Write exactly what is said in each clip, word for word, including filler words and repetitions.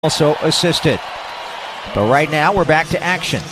also assisted. But right now, we're back to action.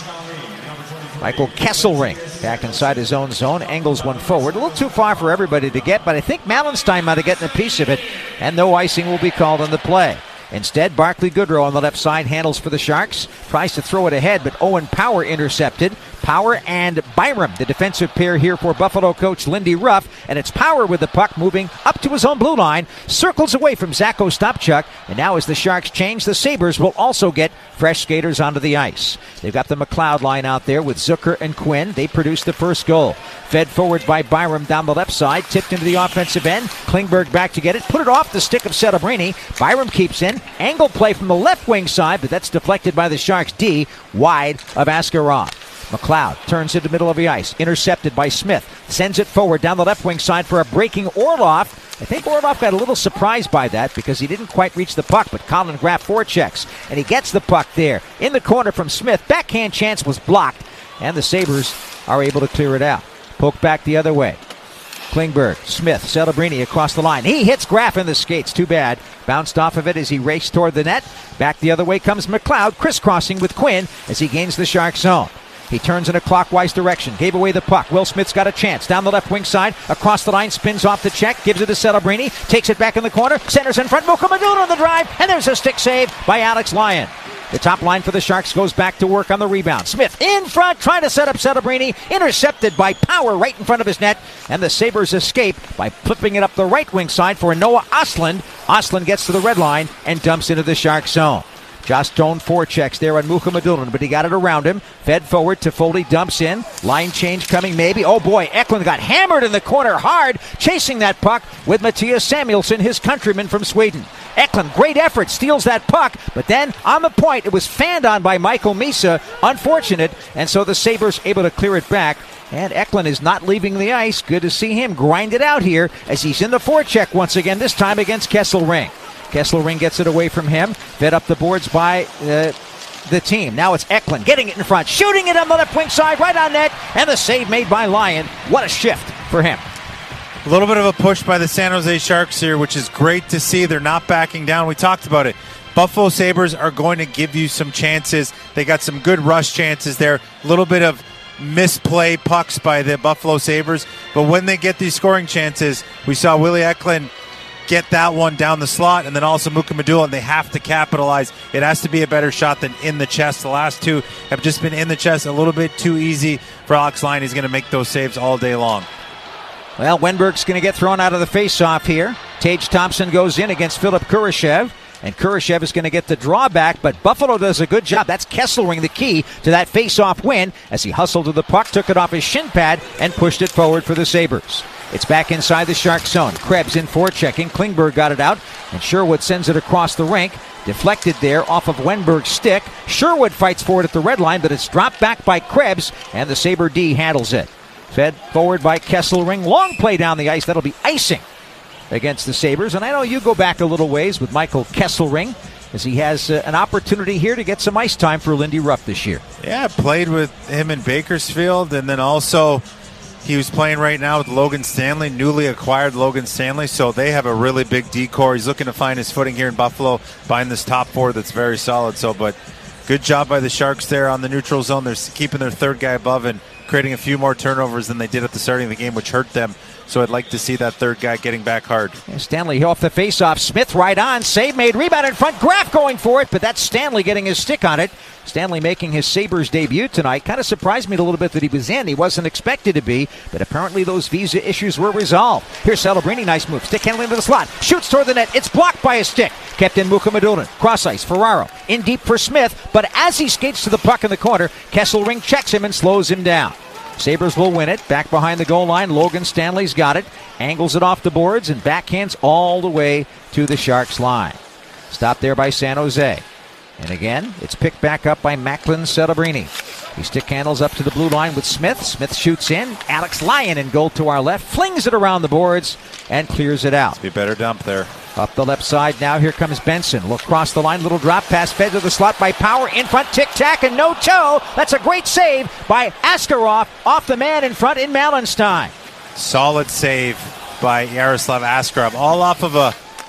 Michael Kesselring back inside his own zone, angles one forward. A little too far for everybody to get, but I think Malenstein might have gotten a piece of it, and no icing will be called on the play. Instead, Barclay Goodrow on the left side handles for the Sharks. Tries to throw it ahead, but Owen Power intercepted. Power and Byram, the defensive pair here for Buffalo coach Lindy Ruff. And it's Power with the puck moving up to his own blue line. Circles away from Zach Ostapchuk. And now as the Sharks change, the Sabres will also get fresh skaters onto the ice. They've got the McLeod line out there with Zucker and Quinn. They produced the first goal. Fed forward by Byram down the left side. Tipped into the offensive end. Klingberg back to get it. Put it off the stick of Celebrini. Byram keeps in. Angle play from the left wing side, but that's deflected by the Sharks D, wide of Askarov. McLeod turns into the middle of the ice, intercepted by Smith, sends it forward down the left wing side for a breaking Orlov. I think Orlov got a little surprised by that because he didn't quite reach the puck, but Colin Graff forechecks, and he gets the puck there in the corner from Smith. Backhand chance was blocked, and the Sabres are able to clear it out. Poke back the other way. Klingberg, Smith, Celebrini across the line. He hits Graff in the skates. Too bad. Bounced off of it as he raced toward the net. Back the other way comes McLeod, crisscrossing with Quinn as he gains the Sharks zone. He turns in a clockwise direction. Gave away the puck. Will Smith's got a chance. Down the left wing side. Across the line. Spins off the check. Gives it to Celebrini. Takes it back in the corner. Centers in front. Mukamaduna on the drive. And there's a stick save by Alex Lyon. The top line for the Sharks goes back to work on the rebound. Smith in front, trying to set up Celebrini. Intercepted by Power right in front of his net. And the Sabres escape by flipping it up the right wing side for Noah Ostlund. Ostlund gets to the red line and dumps into the Sharks zone. Josh Stone forechecks there on Mukamaduna, but he got it around him. Fed forward to Foley, dumps in. Line change coming maybe. Oh boy, Eklund got hammered in the corner hard, chasing that puck with Matthias Samuelsson, his countryman from Sweden. Eklund, great effort, steals that puck, but then on the point, it was fanned on by Michael Misa. Unfortunate, and so the Sabres able to clear it back. And Eklund is not leaving the ice. Good to see him grind it out here as he's in the forecheck once again, this time against Kesselring. Kesselring gets it away from him. Fed up the boards by uh, the team. Now it's Eklund getting it in front, shooting it on the left wing side, right on net, and the save made by Lyon. What a shift for him. A little bit of a push by the San Jose Sharks here, which is great to see. They're not backing down. We talked about it. Buffalo Sabres are going to give you some chances. They got some good rush chances there. A little bit of misplay pucks by the Buffalo Sabres. But when they get these scoring chances, we saw Willie Eklund get that one down the slot, and then also Mukamaduna, and they have to capitalize. It has to be a better shot than in the chest. The last two have just been in the chest, a little bit too easy for Alex Lyon. He's going to make those saves all day long. Well, Wenberg's going to get thrown out of the face-off here. Tage Thompson goes in against Philip Kurashev, and Kurashev is going to get the drawback, but Buffalo does a good job. That's Kesselring, the key to that face-off win, as he hustled to the puck, took it off his shin pad, and pushed it forward for the Sabres. It's back inside the Shark zone. Krebs in forechecking. Klingberg got it out, and Sherwood sends it across the rink. Deflected there off of Wenberg's stick. Sherwood fights for it at the red line, but it's dropped back by Krebs, and the Sabre D handles it. Fed forward by Kesselring. Long play down the ice. That'll be icing against the Sabres. And I know you go back a little ways with Michael Kesselring, as he has uh, an opportunity here to get some ice time for Lindy Ruff this year. Yeah, played with him in Bakersfield, and then also he was playing right now with Logan Stanley, newly acquired Logan Stanley, so they have a really big D-core. He's looking to find his footing here in Buffalo behind this top four that's very solid. So, but good job by the Sharks there on the neutral zone. They're keeping their third guy above and creating a few more turnovers than they did at the starting of the game, which hurt them. So I'd like to see that third guy getting back hard. Yeah, Stanley off the faceoff. Smith right on. Save made. Rebound in front. Graff going for it, but that's Stanley getting his stick on it. Stanley making his Sabres debut tonight. Kind of surprised me a little bit that he was in. He wasn't expected to be, but apparently those visa issues were resolved. Here's Celebrini. Nice move. Stick handling to the slot. Shoots toward the net. It's blocked by a stick. Kept in Mukamaduna. Cross ice. Ferraro. In deep for Smith, but as he skates to the puck in the corner, Kesselring checks him and slows him down. Sabres will win it. Back behind the goal line. Logan Stanley's got it. Angles it off the boards and backhands all the way to the Sharks line. Stopped there by San Jose. And again, it's picked back up by Macklin Celebrini. He stick handles up to the blue line with Smith. Smith shoots in. Alex Lyon in goal to our left. Flings it around the boards and clears it out. Be a better dump there. Up the left side now, here comes Benson. Look across the line, little drop pass fed to the slot by Power. In front, tic-tac, and no toe. That's a great save by Askarov off the man in front in Malenstein. Solid save by Yaroslav Askarov. All off of a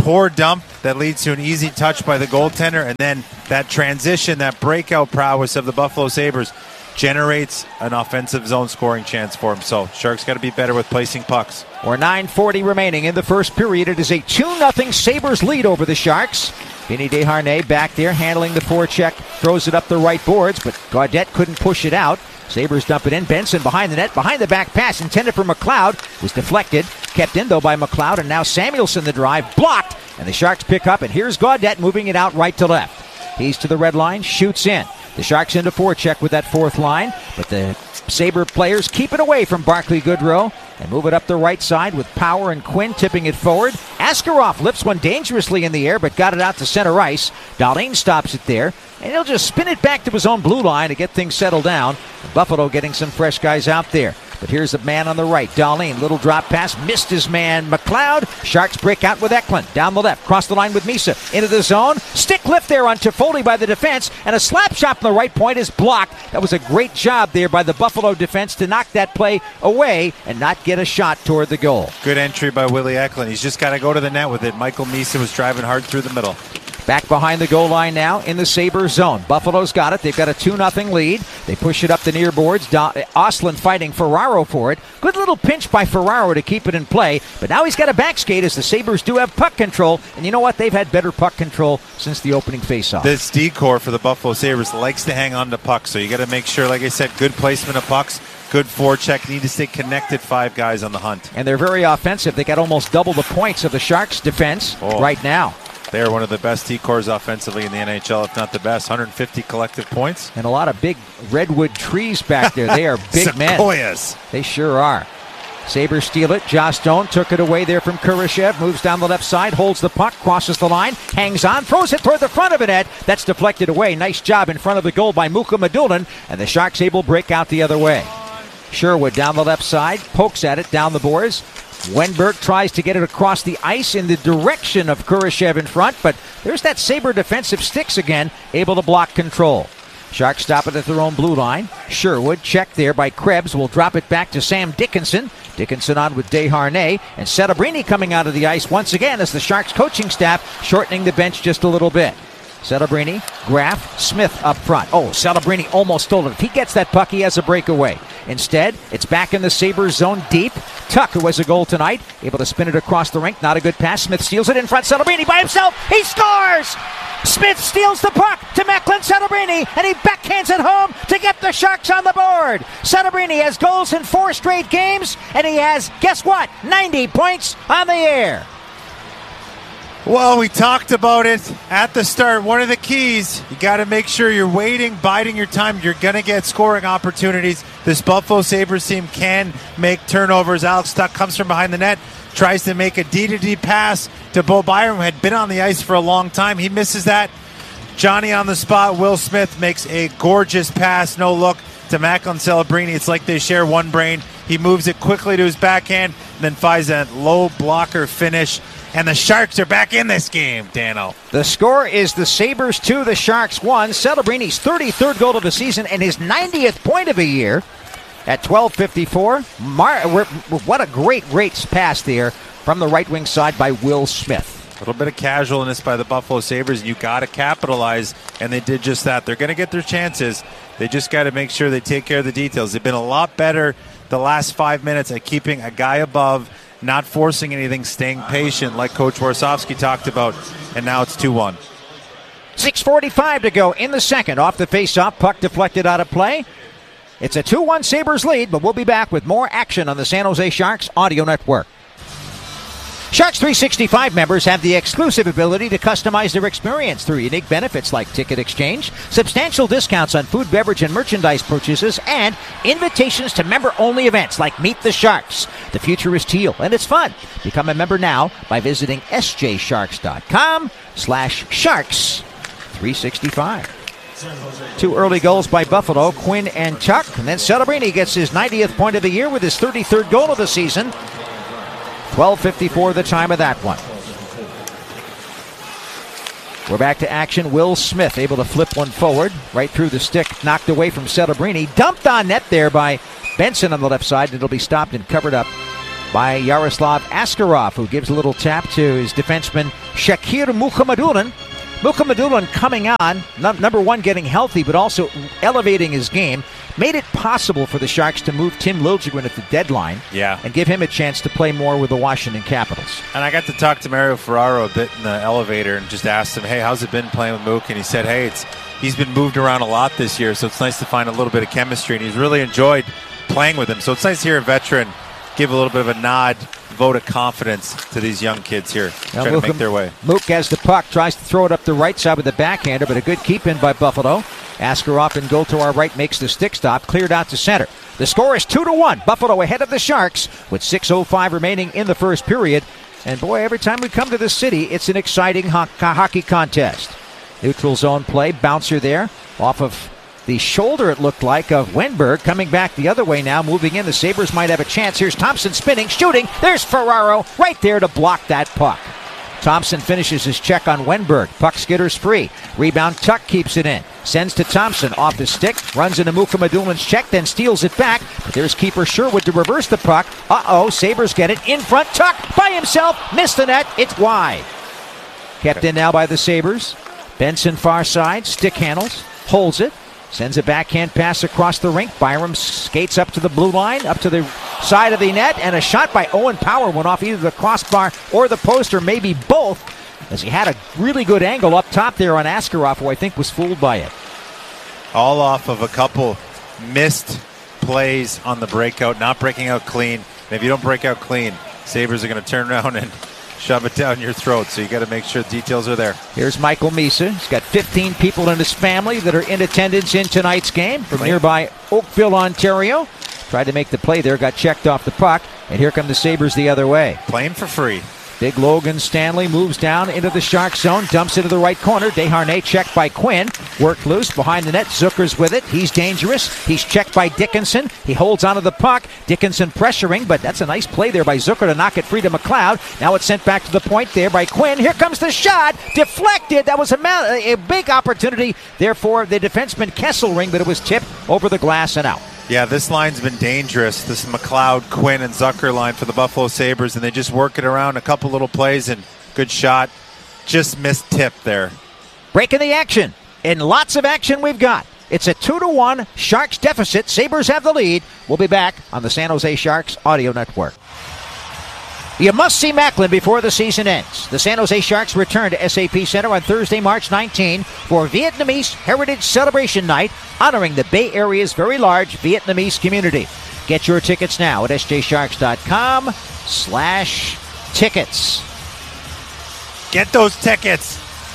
poor dump that leads to an easy touch by the goaltender, and then that transition, that breakout prowess of the Buffalo Sabres generates an offensive zone scoring chance for him. So Sharks got to be better with placing pucks. Or nine forty remaining in the first period. It is a two nothing Sabres lead over the Sharks. Vinny Desharnais back there handling the forecheck, throws it up the right boards, but Gaudette couldn't push it out. Sabres dump it in. Benson behind the net, behind the back pass intended for McLeod, was deflected, kept in though by McLeod, and now Samuelson the drive, blocked, and the Sharks pick up, and here's Gaudette moving it out right to left. He's to the red line, shoots in. The Sharks into forecheck with that fourth line, but the Sabre players keep it away from Barclay Goodrow and move it up the right side with Power and Quinn tipping it forward. Askarov lifts one dangerously in the air, but got it out to center ice. Dahlin stops it there, and he'll just spin it back to his own blue line to get things settled down. Buffalo getting some fresh guys out there. But here's the man on the right, Dahlin. Little drop pass, missed his man, McLeod. Sharks break out with Eklund. Down the left, cross the line with Misa. Into the zone. Stick lift there on Toffoli by the defense, and a slap shot from the right point is blocked. That was a great job there by the Buffalo defense to knock that play away and not get a shot toward the goal. Good entry by Willie Eklund. He's just got to go to the net with it. Michael Misa was driving hard through the middle. Back behind the goal line now in the Sabres zone. Buffalo's got it. They've got a two nothing lead. They push it up the near boards. Do- Ostlund fighting Ferraro for it. Good little pinch by Ferraro to keep it in play. But now he's got a back skate as the Sabres do have puck control. And you know what? They've had better puck control since the opening faceoff. This D-core for the Buffalo Sabres likes to hang on to pucks. So you got to make sure, like I said, good placement of pucks. Good forecheck. Need to stay connected. Five guys on the hunt. And they're very offensive. They got almost double the points of the Sharks defense oh. right now. They're one of the best T-cores offensively in the N H L, if not the best. one hundred fifty collective points. And a lot of big redwood trees back there. They are big men. Sequoias. They sure are. Sabres steal it. Josh Stone took it away there from Kurashev. Moves down the left side. Holds the puck. Crosses the line. Hangs on. Throws it toward the front of the net. That's deflected away. Nice job in front of the goal by Muka Madulin. And the Sharks able to break out the other way. Sherwood down the left side. Pokes at it down the boards. Wenberg tries to get it across the ice in the direction of Kurashev in front, but there's that Sabre defensive sticks again, able to block control. Sharks stop it at their own blue line. Sherwood, checked there by Krebs, will drop it back to Sam Dickinson. Dickinson on with Desharnais, and Setebrini coming out of the ice once again as the Sharks coaching staff shortening the bench just a little bit. Setebrini, Graf, Smith up front. Oh, Setebrini almost stole it. If he gets that puck, he has a breakaway. Instead, it's back in the Sabres zone deep. Tuck, who has a goal tonight, able to spin it across the rink. Not a good pass. Smith steals it in front. Setebrini by himself. He scores! Smith steals the puck to Macklin Setebrini, and he backhands it home to get the Sharks on the board. Setebrini has goals in four straight games, and he has, guess what, ninety points on the air. Well, we talked about it at the start. One of the keys, you got to make sure you're waiting, biding your time. You're going to get scoring opportunities. This Buffalo Sabres team can make turnovers. Alex Tuck comes from behind the net, tries to make a D to D pass to Bo Byram, who had been on the ice for a long time. He misses that. Johnny on the spot. Will Smith makes a gorgeous pass, no look, to Macklin Celebrini. It's like they share one brain. He moves it quickly to his backhand, and then finds a low blocker finish. And the Sharks are back in this game, Dano. The score is the Sabres two, the Sharks one. Celebrini's thirty-third goal of the season and his ninetieth point of the year at twelve fifty-four. Mar- what a great, great pass there from the right wing side by Will Smith. A little bit of casualness by the Buffalo Sabres, and you got to capitalize, and they did just that. They're going to get their chances. They just got to make sure they take care of the details. They've been a lot better the last five minutes at keeping a guy above, not forcing anything, staying patient like Coach Warsofsky talked about, and now it's two one. six forty-five to go in the second. Off the face-off, puck deflected out of play. It's a two one Sabres lead, but we'll be back with more action on the San Jose Sharks Audio Network. Sharks three sixty-five members have the exclusive ability to customize their experience through unique benefits like ticket exchange, substantial discounts on food, beverage, and merchandise purchases, and invitations to member-only events like Meet the Sharks. The future is teal, and it's fun. Become a member now by visiting sjsharks.com slash sharks 365. Two early goals by Buffalo, Quinn and Tuck, and then Celebrini gets his ninetieth point of the year with his thirty-third goal of the season. twelve fifty-four the time of that one. We're back to action. Will Smith able to flip one forward, right through the stick, knocked away from Celebrini. Dumped on net there by Benson on the left side. It'll be stopped and covered up by Yaroslav Askarov, who gives a little tap to his defenseman Shakir Mukhamadullin. Mukhamadullin coming on, number one, getting healthy, but also elevating his game, made it possible for the Sharks to move Tim Liljegren at the deadline, yeah, and give him a chance to play more with the Washington Capitals. And I got to talk to Mario Ferraro a bit in the elevator and just asked him, hey, how's it been playing with Mook? And he said, hey, it's he's been moved around a lot this year, so it's nice to find a little bit of chemistry, and he's really enjoyed playing with him. So it's nice to hear a veteran give a little bit of a nod, vote of confidence to these young kids here now trying Mook, to make their way. Mook has the puck, tries to throw it up the right side with the backhander, but a good keep in by Buffalo. Askarov in goal to our right makes the stick stop, cleared out to center. The score is two to one. Buffalo ahead of the Sharks with six oh five remaining in the first period. And boy, every time we come to this city, it's an exciting ho- hockey contest. Neutral zone play, bouncer there off of the shoulder, it looked like, of Wenberg. Coming back the other way now, moving in. The Sabres might have a chance. Here's Thompson spinning, shooting. There's Ferraro right there to block that puck. Thompson finishes his check on Wenberg. Puck skitters free. Rebound, Tuck keeps it in. Sends to Thompson off the stick. Runs into Mukhamadullin's check, then steals it back. But there's keeper Sherwood to reverse the puck. Uh-oh, Sabres get it in front. Tuck by himself. Missed the net. It's wide. Kept in now by the Sabres. Benson far side. Stick handles. Holds it. Sends a backhand pass across the rink. Byram skates up to the blue line, up to the side of the net, and a shot by Owen Power went off either the crossbar or the post, or maybe both, as he had a really good angle up top there on Askarov, who I think was fooled by it. All off of a couple missed plays on the breakout, not breaking out clean. And if you don't break out clean, Sabres are going to turn around and shove it down your throat, so you got to make sure the details are there. Here's Michael Misa. He's got fifteen people in his family that are in attendance in tonight's game from nearby Oakville, Ontario. Tried to make the play there, got checked off the puck, and here come the Sabres the other way. Playing for free. Big Logan Stanley moves down into the Shark zone, dumps into the right corner. Desharnais checked by Quinn. Worked loose behind the net. Zucker's with it. He's dangerous. He's checked by Dickinson. He holds onto the puck. Dickinson pressuring, but that's a nice play there by Zucker to knock it free to McLeod. Now it's sent back to the point there by Quinn. Here comes the shot. Deflected. That was a, ma- a big opportunity there for the defenseman Kesselring, but it was tipped over the glass and out. Yeah, this line's been dangerous. This McLeod, Quinn, and Zucker line for the Buffalo Sabres, and they just work it around a couple little plays, and good shot. Just missed tip there. Breaking the action, and lots of action we've got. It's a two to one Sharks deficit. Sabres have the lead. We'll be back on the San Jose Sharks Audio Network. You must see Macklin before the season ends. The San Jose Sharks return to S A P Center on Thursday, March nineteenth for Vietnamese Heritage Celebration Night, honoring the Bay Area's very large Vietnamese community. Get your tickets now at sjsharks.com slash tickets. Get those tickets.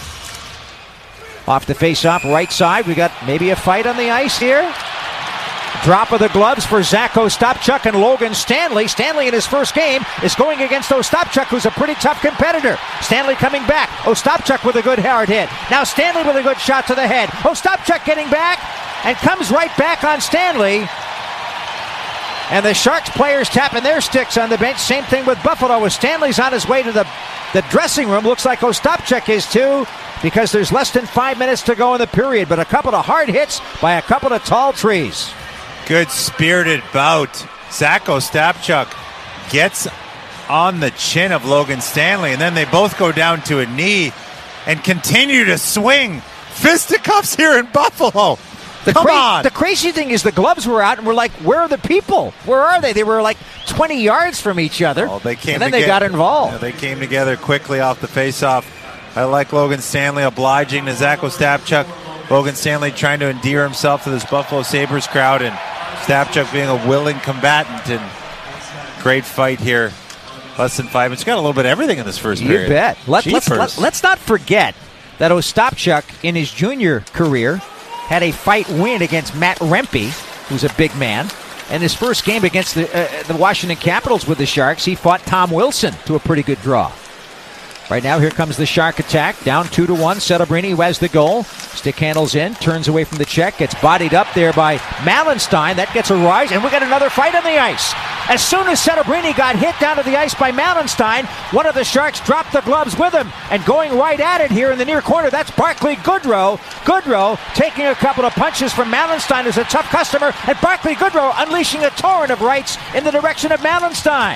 Off the face-off right side, we got maybe a fight on the ice here. Drop of the gloves for Zach Ostapchuk and Logan Stanley. Stanley in his first game is going against Ostapchuk, who's a pretty tough competitor. Stanley coming back. Ostapchuk with a good hard hit. Now Stanley with a good shot to the head. Ostapchuk getting back and comes right back on Stanley. And the Sharks players tapping their sticks on the bench. Same thing with Buffalo as Stanley's on his way to the, the dressing room. Looks like Ostapchuk is too, because there's less than five minutes to go in the period. But a couple of hard hits by a couple of tall trees. Good spirited bout. Zach Ostapchuk gets on the chin of Logan Stanley, and then they both go down to a knee and continue to swing. Fisticuffs here in Buffalo. The Come cra- on. The crazy thing is the gloves were out, and we're like, where are the people? Where are they? They were like twenty yards from each other, oh, they came and then together. they got involved. Yeah, they came together quickly off the faceoff. I like Logan Stanley obliging to Zach Ostapchuk. Logan Stanley trying to endear himself to this Buffalo Sabres crowd, and Ostapchuk being a willing combatant. And great fight here. Less than five. It's got a little bit of everything in this first you period. You bet. Let, let's, let, let's not forget that Ostapchuk, in his junior career, had a fight win against Matt Rempe, who's a big man. And his first game against the, uh, the Washington Capitals with the Sharks, he fought Tom Wilson to a pretty good draw. Right now, here comes the Shark attack. Down two to one. Celebrini, who has the goal. Stick handles in, turns away from the check, gets bodied up there by Malenstein. That gets a rise, and we got another fight on the ice. As soon as Celebrini got hit down to the ice by Malenstein, one of the Sharks dropped the gloves with him, and going right at it here in the near corner, that's Barclay Goodrow. Goodrow taking a couple of punches from Malenstein, who's a tough customer, and Barclay Goodrow unleashing a torrent of rights in the direction of Malenstein.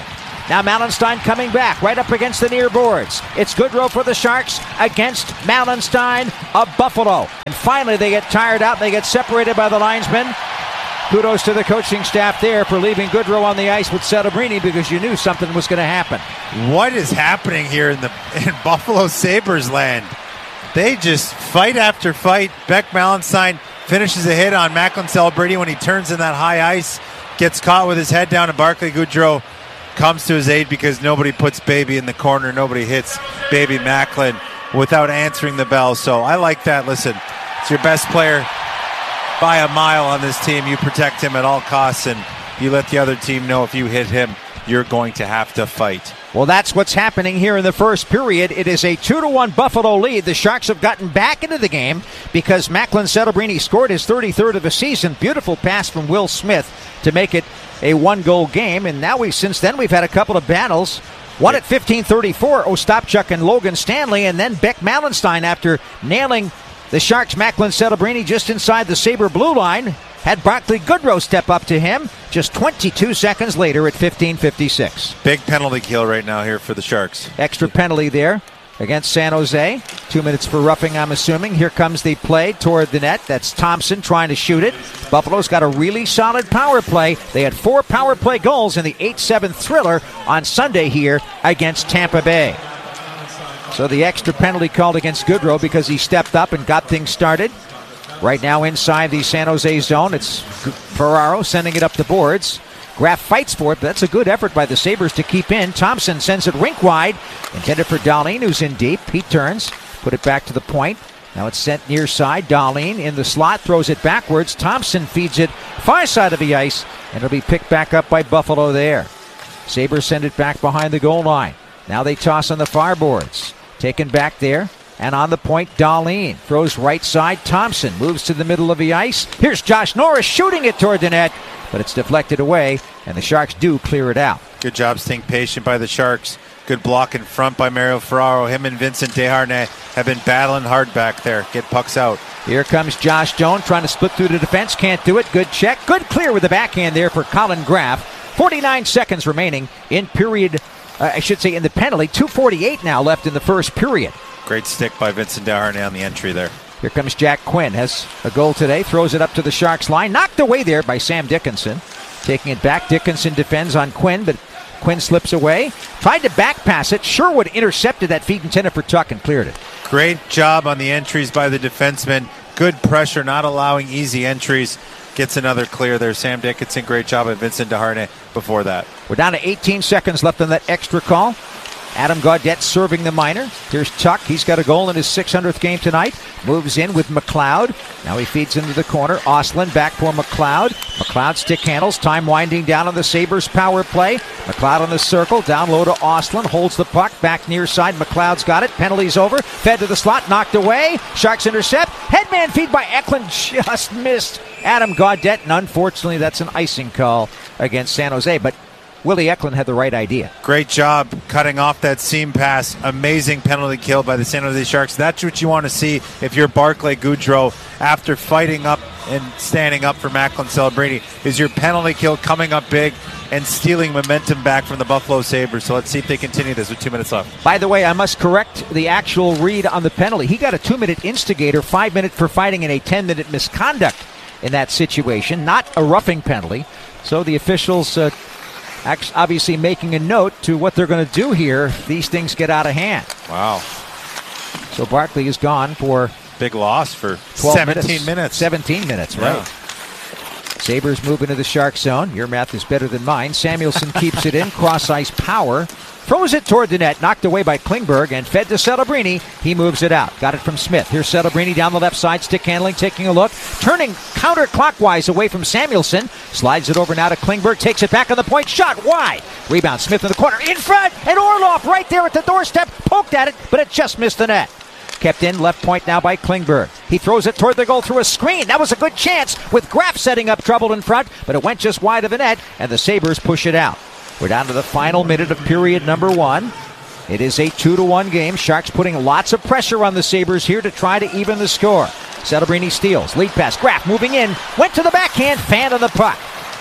Now Mallenstein coming back, right up against the near boards. It's Goodrow for the Sharks against Mallenstein of Buffalo. And finally they get tired out. They get separated by the linesmen. Kudos to the coaching staff there for leaving Goodrow on the ice with Celebrini because you knew something was going to happen. What is happening here in the in Buffalo Sabres land? They just fight after fight. Beck Mallenstein finishes a hit on Macklin Celebrini when he turns in that high ice, gets caught with his head down, and Barclay Goodrow comes to his aid because nobody puts Baby in the corner. Nobody hits Baby Macklin without answering the bell. So I like that. Listen, it's your best player by a mile on this team. You protect him at all costs, and you let the other team know if you hit him, you're going to have to fight. Well, that's what's happening here in the first period. It is a two to one Buffalo lead. The Sharks have gotten back into the game because Macklin Celebrini scored his thirty-third of the season. Beautiful pass from Will Smith to make it a one-goal game. And now we, since then, we've had a couple of battles. One at fifteen thirty-four, Ostapchuk and Logan Stanley, and then Beck Mallenstein after nailing the Sharks' Macklin Celebrini just inside the Sabre blue line. Had Barclay Goodrow step up to him just twenty-two seconds later at fifteen fifty-six. Big penalty kill right now here for the Sharks. Extra penalty there against San Jose. Two minutes for roughing, I'm assuming. Here comes the play toward the net. That's Thompson trying to shoot it. Buffalo's got a really solid power play. They had four power play goals in the eight seven thriller on Sunday here against Tampa Bay. So the extra penalty called against Goodrow because he stepped up and got things started. Right now inside the San Jose zone, it's Ferraro sending it up the boards. Graf fights for it, but that's a good effort by the Sabres to keep in. Thompson sends it rink wide, intended for Dahlin, who's in deep. He turns, put it back to the point. Now it's sent near side. Dahlin in the slot, throws it backwards. Thompson feeds it far side of the ice, and it'll be picked back up by Buffalo there. Sabres send it back behind the goal line. Now they toss on the far boards. Taken back there. And on the point, Dahlin throws right side. Thompson moves to the middle of the ice. Here's Josh Norris shooting it toward the net, but it's deflected away, and the Sharks do clear it out. Good job staying patient by the Sharks. Good block in front by Mario Ferraro. Him and Vincent Desharnais have been battling hard back there. Get pucks out. Here comes Josh Jones trying to split through the defense. Can't do it. Good check. Good clear with the backhand there for Colin Graf. forty-nine seconds remaining in period, uh, I should say in the penalty. two forty-eight now left in the first period. Great stick by Vincent Desharnais on the entry there. Here comes Jack Quinn. Has a goal today. Throws it up to the Sharks line. Knocked away there by Sam Dickinson. Taking it back. Dickinson defends on Quinn, but Quinn slips away. Tried to back pass it. Sherwood intercepted that feed intended for Tuck and cleared it. Great job on the entries by the defenseman. Good pressure, not allowing easy entries. Gets another clear there. Sam Dickinson, great job by Vincent Desharnais before that. We're down to eighteen seconds left on that extra call. Adam Gaudette serving the minor. Here's Tuck. He's got a goal in his six hundredth game tonight. Moves in with McLeod. Now he feeds into the corner. Ostlund back for McLeod. McLeod stick handles. Time winding down on the Sabres power play. McLeod on the circle. Down low to Ostlund. Holds the puck. Back near side. McLeod's got it. Penalty's over. Fed to the slot. Knocked away. Sharks intercept. Headman feed by Eklund. Just missed Adam Gaudette. And unfortunately, that's an icing call against San Jose. But Willie Eklund had the right idea. Great job cutting off that seam pass. Amazing penalty kill by the San Jose Sharks. That's what you want to see if you're Barclay Goodrow after fighting up and standing up for Macklin Celebrini. Is your penalty kill coming up big and stealing momentum back from the Buffalo Sabres. So let's see if they continue this with two minutes left. By the way, I must correct the actual read on the penalty. He got a two-minute instigator, five minute for fighting, and a ten-minute misconduct in that situation, not a roughing penalty. So the officials uh, obviously making a note to what they're going to do here if these things get out of hand. Wow. So Barkley is gone for big loss for twelve seventeen minutes. minutes. seventeen minutes, yeah. right. Sabres move into the Shark zone. Your math is better than mine. Samuelson keeps it in. Cross ice power. Throws it toward the net. Knocked away by Klingberg and fed to Celebrini. He moves it out. Got it from Smith. Here's Celebrini down the left side. Stick handling. Taking a look. Turning counterclockwise away from Samuelson. Slides it over now to Klingberg. Takes it back on the point. Shot wide. Rebound. Smith in the corner. In front. And Orlov right there at the doorstep. Poked at it, but it just missed the net. Kept in left point now by Klingberg. He throws it toward the goal through a screen. That was a good chance with Graf setting up trouble in front, but it went just wide of the net, and the Sabres push it out. We're down to the final minute of period number one. It is a two to one game. Sharks putting lots of pressure on the Sabres here to try to even the score. Celebrini steals. Lead pass. Graf moving in. Went to the backhand. Fan of the puck.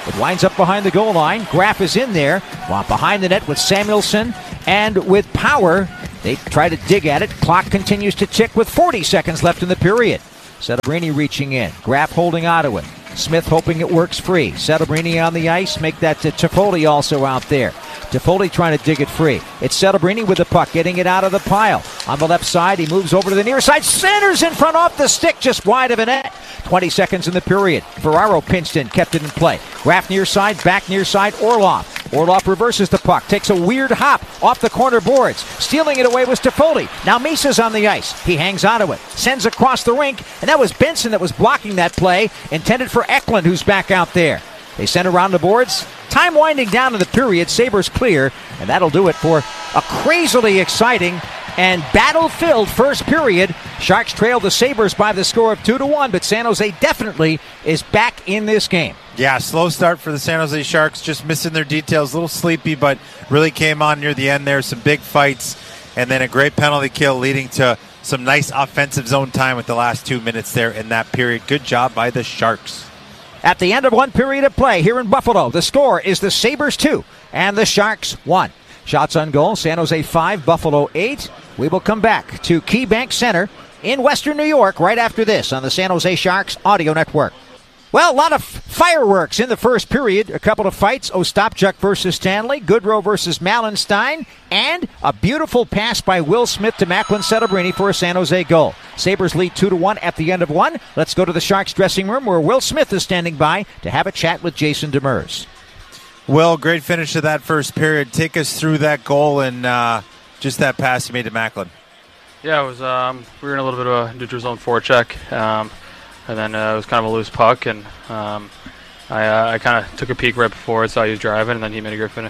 It winds up behind the goal line. Graff is in there. While behind the net with Samuelsson and with Power. They try to dig at it. Clock continues to tick with forty seconds left in the period. Celebrini reaching in. Graff holding onto it. Smith hoping it works free. Celebrini on the ice. Make that to Toffoli also out there. Toffoli trying to dig it free. It's Celebrini with the puck, getting it out of the pile. On the left side, he moves over to the near side. Centers in front off the stick, just wide of a net. twenty seconds in the period. Ferraro pinched in, kept it in play. Graff near side, back near side, Orlov. Orlov reverses the puck, takes a weird hop off the corner boards. Stealing it away was Toffoli. Now Misa's on the ice. He hangs onto it, sends across the rink, and that was Benson that was blocking that play, intended for Eklund, who's back out there. They send around the boards. Time winding down in the period. Sabres clear, and that'll do it for a crazily exciting and battle-filled first period. Sharks trail the Sabres by the score of two to one, but San Jose definitely is back in this game. Yeah, slow start for the San Jose Sharks, just missing their details, a little sleepy, but really came on near the end there. Some big fights, and then a great penalty kill leading to some nice offensive zone time with the last two minutes there in that period. Good job by the Sharks. At the end of one period of play here in Buffalo, the score is the Sabres two and the Sharks one. Shots on goal, San Jose five, Buffalo eight. We will come back to KeyBank Center in Western New York right after this on the San Jose Sharks Audio Network. Well, a lot of fireworks in the first period. A couple of fights, Ostapchuk versus Stanley, Goodrow versus Malenstein, and a beautiful pass by Will Smith to Macklin Celebrini for a San Jose goal. Sabres lead two to one at the end of one. Let's go to the Sharks dressing room where Will Smith is standing by to have a chat with Jason Demers. Will, great finish to that first period. Take us through that goal and uh, just that pass you made to Macklin. Yeah, it was. Um, we were in a little bit of a neutral zone forecheck. Um, And then uh, it was kind of a loose puck, and um, I, uh, I kind of took a peek right before it, saw he was driving, and then he made a great finish.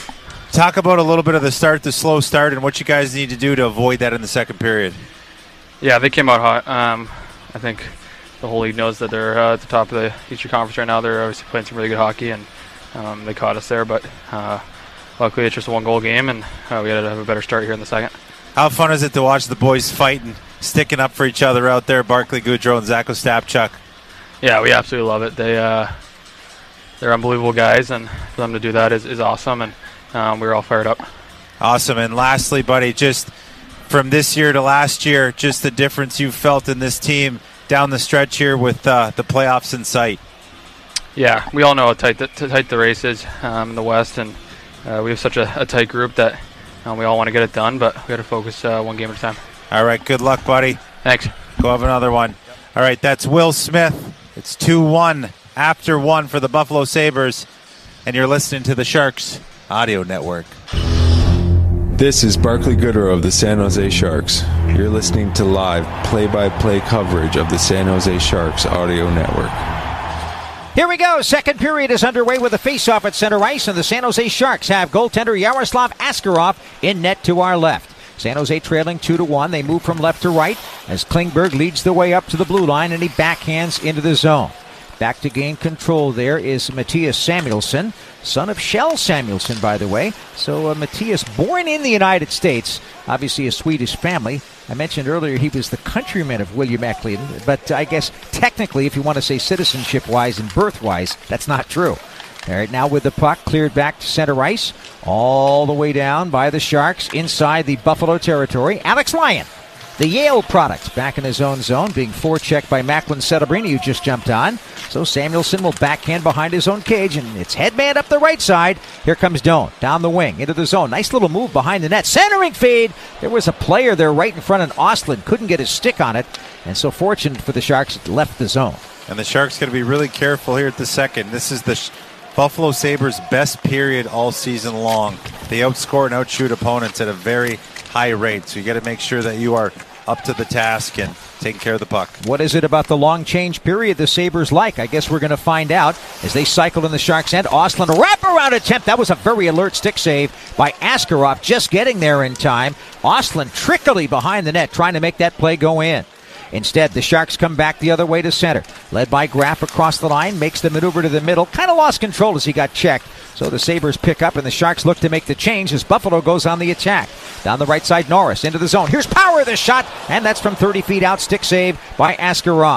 Talk about a little bit of the start, the slow start, and what you guys need to do to avoid that in the second period. Yeah, they came out hot. Um, I think the whole league knows that they're uh, at the top of the Eastern Conference right now. They're obviously playing some really good hockey, and um, they caught us there. But uh, luckily it's just a one-goal game, and uh, we had to have a better start here in the second. How fun is it to watch the boys fighting, sticking up for each other out there, Barclay Goodrow and Zach Ostapchuk? Yeah, we absolutely love it. They, uh, they're unbelievable guys, and for them to do that is, is awesome, and um, we were all fired up. Awesome. And lastly, buddy, just from this year to last year, just the difference you've felt in this team down the stretch here with uh, the playoffs in sight. Yeah, we all know how tight the, tight the race is um, in the West, and uh, we have such a, a tight group that um, we all want to get it done, but we got to focus uh, one game at a time. All right, good luck, buddy. Thanks. Go have another one. All right, that's Will Smith. It's two one after one for the Buffalo Sabres, and you're listening to the Sharks Audio Network. This is Barclay Goodrow of the San Jose Sharks. You're listening to live play-by-play coverage of the San Jose Sharks Audio Network. Here we go. Second period is underway with a face-off at center ice, and the San Jose Sharks have goaltender Yaroslav Askarov in net to our left. San Jose trailing two to one. They move from left to right as Klingberg leads the way up to the blue line, and he backhands into the zone. Back to gain control there is Matthias Samuelsson, son of Kjell Samuelsson, by the way. So uh, Matthias, born in the United States, obviously a Swedish family. I mentioned earlier he was the countryman of William Eklund, but I guess technically, if you want to say citizenship-wise and birth-wise, that's not true. All right, now with the puck cleared back to center ice, all the way down by the Sharks inside the Buffalo territory. Alex Lyon, the Yale product, back in his own zone, being forechecked by Macklin Celebrini, who just jumped on. So Samuelsson will backhand behind his own cage, and it's headman up the right side. Here comes Doan, down the wing, into the zone. Nice little move behind the net. Centering feed. There was a player there right in front of Ostlund. Couldn't get his stick on it, and so fortunate for the Sharks, it left the zone. And the Sharks got to be really careful here at the second. This is the Sh- Buffalo Sabres' best period all season long. They outscore and outshoot opponents at a very high rate, so you got to make sure that you are up to the task and taking care of the puck. What is it about the long change period the Sabres like? I guess we're going to find out as they cycle in the Sharks' end. Ostlund, a wraparound attempt. That was a very alert stick save by Askarov, just getting there in time. Ostlund trickily behind the net, trying to make that play go in. Instead, the Sharks come back the other way to center. Led by Graff across the line, makes the maneuver to the middle. Kind of lost control as he got checked. So the Sabres pick up, and the Sharks look to make the change as Buffalo goes on the attack. Down the right side, Norris into the zone. Here's Power, the shot, and that's from thirty feet out. Stick save by Askarov.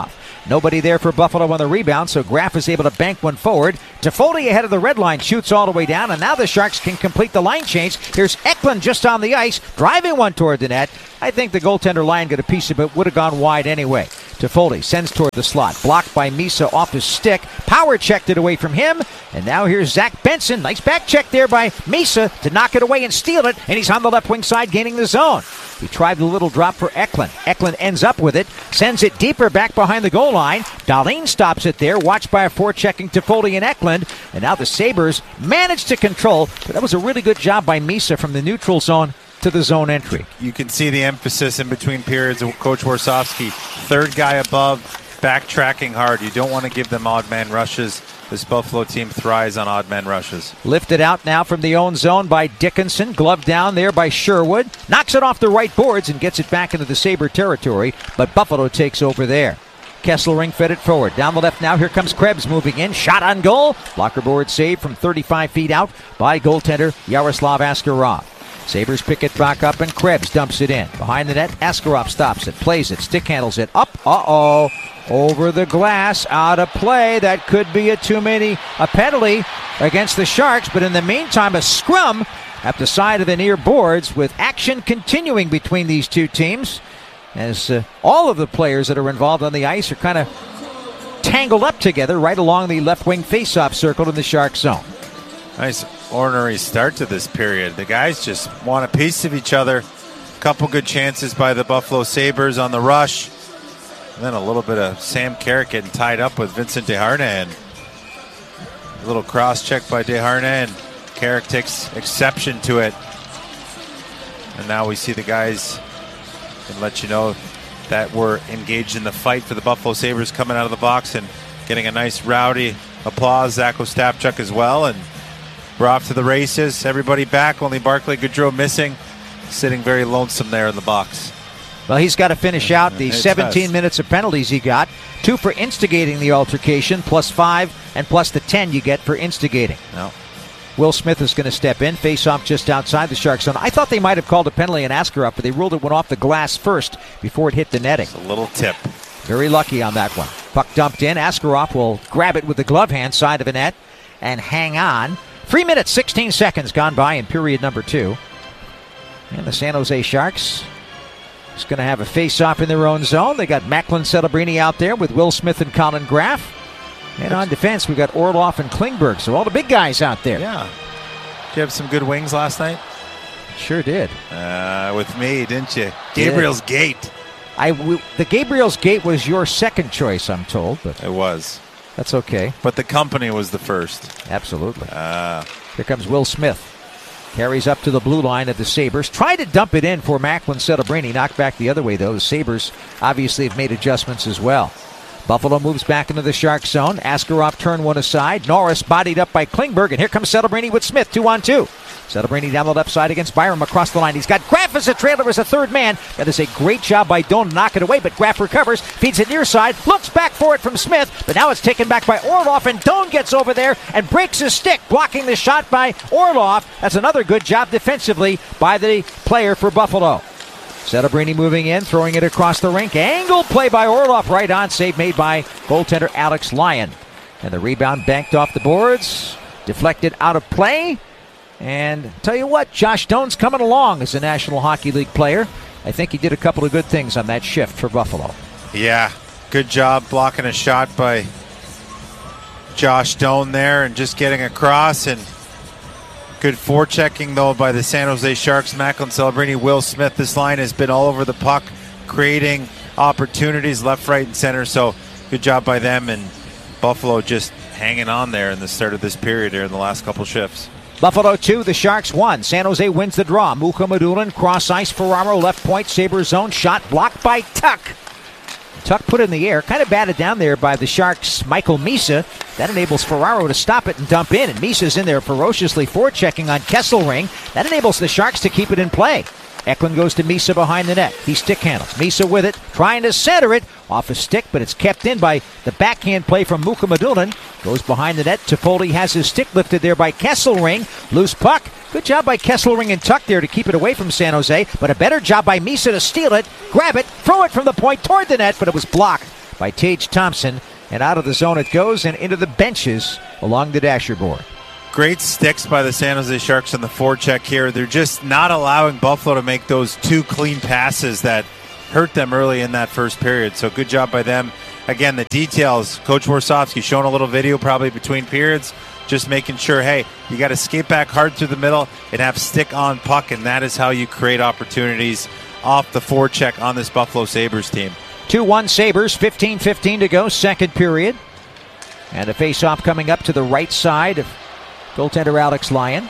Nobody there for Buffalo on the rebound, so Graf is able to bank one forward. Toffoli ahead of the red line, shoots all the way down, and now the Sharks can complete the line change. Here's Eklund just on the ice, driving one toward the net. I think the goaltender Lyon got a piece of it, would have gone wide anyway. Toffoli sends toward the slot, blocked by Misa off his stick. Power checked it away from him, and now here's Zach Benson. Nice back check there by Misa to knock it away and steal it, and he's on the left wing side gaining the zone. He tried the little drop for Eklund. Eklund ends up with it, sends it deeper back behind the goal line. Dahlin stops it there, watched by a forechecking Toffoli and Eklund, and now the Sabres managed to control, but that was a really good job by Misa from the neutral zone to the zone entry. You can see the emphasis in between periods of Coach Warsofsky. Third guy above, backtracking hard. You don't want to give them odd man rushes. This Buffalo team thrives on odd man rushes. Lifted out now from the own zone by Dickinson. Gloved down there by Sherwood. Knocks it off the right boards and gets it back into the Sabre territory, but Buffalo takes over there. Kesselring fed it forward. Down the left now, here comes Krebs moving in. Shot on goal. Blocker board save from thirty-five feet out by goaltender Yaroslav Askarov. Sabres pick it back up, and Krebs dumps it in. Behind the net, Askarov stops it, plays it, stick handles it up. Uh-oh. Over the glass, out of play. That could be a too many, a penalty against the Sharks. But in the meantime, a scrum at the side of the near boards with action continuing between these two teams as uh, all of the players that are involved on the ice are kind of tangled up together right along the left wing faceoff circle in the Shark zone. Nice ornery start to this period. The guys just want a piece of each other. A couple good chances by the Buffalo Sabres on the rush. And then a little bit of Sam Carrick getting tied up with Vincent Desharnais. A little cross check by Desharnais, and Carrick takes exception to it. And now we see the guys and let you know that we're engaged in the fight for the Buffalo Sabres coming out of the box and getting a nice rowdy applause. Zach Ostapchuk as well. And we're off to the races. Everybody back, only Barclay Goodrow missing. Sitting very lonesome there in the box. Well, he's got to finish out the It seventeen does. minutes of penalties he got. Two for instigating the altercation, plus five, and plus the ten you get for instigating. No. Will Smith is going to step in, face off just outside the Shark zone. I thought they might have called a penalty on Askarov, but they ruled it went off the glass first before it hit the netting. It's a little tip. Very lucky on that one. Puck dumped in. Askarov will grab it with the glove hand side of the net and hang on. Three minutes, sixteen seconds gone by in period number two. And the San Jose Sharks is going to have a face-off in their own zone. They got Macklin Celebrini out there with Will Smith and Colin Graf. And on defense, we've got Orlov and Klingberg. So all the big guys out there. Yeah. Did you have some good wings last night? Sure did. Uh, with me, didn't you? Gabriel's Yeah. Gate. I w- the Gabriel's Gate was your second choice, I'm told, but It was. that's okay. But the company was the first. Absolutely. Uh, Here comes Will Smith. Carries up to the blue line of the Sabres. Tried to dump it in for Macklin Celebrini. Knocked back the other way, though. The Sabres obviously have made adjustments as well. Buffalo moves back into the Shark zone. Askarov turned one aside. Norris bodied up by Klingberg. And here comes Celebrini with Smith. Two on two. Celebrini down the left side against Byram across the line. He's got Graf as a trailer as a third man. That is a great job by Doan to knock it away, but Graf recovers, feeds it near side, looks back for it from Smith, but now it's taken back by Orlov, and Doan gets over there and breaks his stick, blocking the shot by Orlov. That's another good job defensively by the player for Buffalo. Celebrini moving in, throwing it across the rink. Angle play by Orlov, right on, save made by goaltender Alex Lyon. And the rebound banked off the boards, deflected out of play. And tell you what, Josh Doan's coming along as a National Hockey League player. I think he did a couple of good things on that shift for Buffalo. yeah, good job blocking a shot by Josh Doan there and just getting across. And good forechecking, though, by the San Jose Sharks. Macklin Celebrini, Will Smith. This line has been all over the puck, creating opportunities left, right, and center. So good job by them. And Buffalo just hanging on there in the start of this period here in the last couple shifts. Buffalo two, the Sharks one. San Jose wins the draw. Mukhamadullin, cross ice, Ferraro, left point, Sabre zone, shot blocked by Tuck. Tuck put it in the air, kind of batted down there by the Sharks' Michael Misa. That enables Ferraro to stop it and dump in, and Misa's in there ferociously forechecking on Kesselring. That enables the Sharks to keep it in play. Eklund goes to Misa behind the net. He stick handles. Misa with it, trying to center it. Off his stick, but it's kept in by the backhand play from Mukhamadullin. Goes behind the net. Toffoli has his stick lifted there by Kesselring. Loose puck. Good job by Kesselring and Tuck there to keep it away from San Jose, but a better job by Misa to steal it, grab it, throw it from the point toward the net, but it was blocked by Tage Thompson. And out of the zone it goes and into the benches along the dasher board. Great sticks by the San Jose Sharks on the forecheck here. They're just not allowing Buffalo to make those two clean passes that hurt them early in that first period. So good job by them. Again, the details, Coach Warsofsky showing a little video probably between periods, just making sure, hey, you got to skate back hard through the middle and have stick on puck, and that is how you create opportunities off the forecheck on this Buffalo Sabres team. two one Sabres, fifteen fifteen to go, second period. And a face-off coming up to the right side of goaltender Alex Lyon.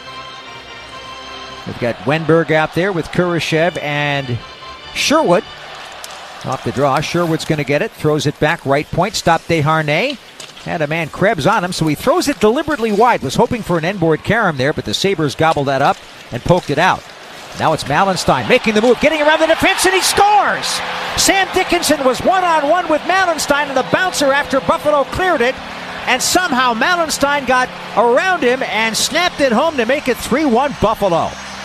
We've got Wenberg out there with Kurashev and Sherwood. Off the draw, Sherwood's going to get it, throws it back, right point, stop Desharnais. Had a man Krebs on him, so he throws it deliberately wide. Was hoping for an end-board carom there, but the Sabres gobbled that up and poked it out. Now it's Malenstein making the move, getting around the defense, and he scores! Sam Dickinson was one-on-one with Malenstein and the bouncer after Buffalo cleared it, and somehow Malenstein got around him and snapped it home to make it three one Buffalo.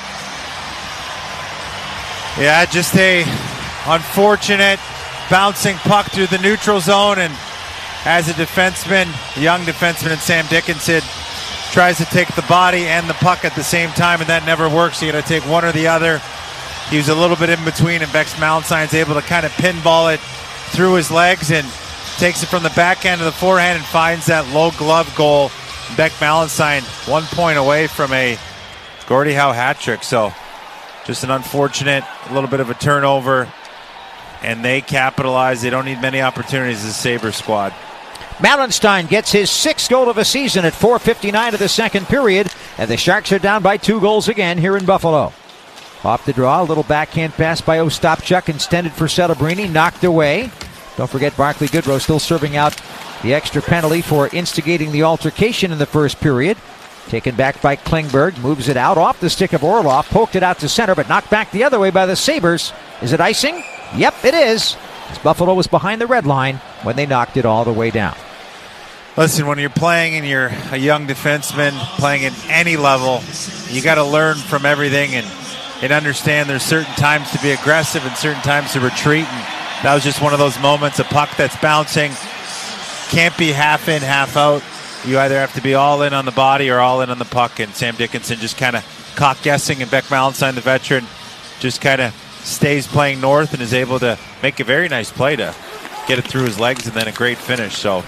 Yeah, just a unfortunate bouncing puck through the neutral zone, and as a defenseman, a young defenseman in Sam Dickinson tries to take the body and the puck at the same time, and that never works. You got to take one or the other. He was a little bit in between, and Bex Malenstein's able to kind of pinball it through his legs and takes it from the backhand to the forehand and finds that low glove goal. Beck Malenstein one point away from a Gordie Howe hat trick. So just an unfortunate, a little bit of a turnover, and they capitalize. They don't need many opportunities as a Sabres squad. Malenstein gets his sixth goal of the season at four fifty-nine of the second period, and the Sharks are down by two goals again here in Buffalo. Off the draw, a little backhand pass by Ostapchuk, intended for Celebrini, knocked away. Don't forget Barclay Goodrow still serving out the extra penalty for instigating the altercation in the first period. Taken back by Klingberg, moves it out off the stick of Orlov, poked it out to center, but knocked back the other way by the Sabres. Is it icing? Yep, it is. As Buffalo was behind the red line when they knocked it all the way down. Listen, when you're playing and you're a young defenseman, playing at any level, you got to learn from everything and, and understand there's certain times to be aggressive and certain times to retreat. And that was just one of those moments, a puck that's bouncing, can't be half in, half out. You either have to be all in on the body or all in on the puck, and Sam Dickinson just kind of caught guessing, and Beck Malenstein, the veteran, just kind of stays playing north and is able to make a very nice play to get it through his legs and then a great finish. So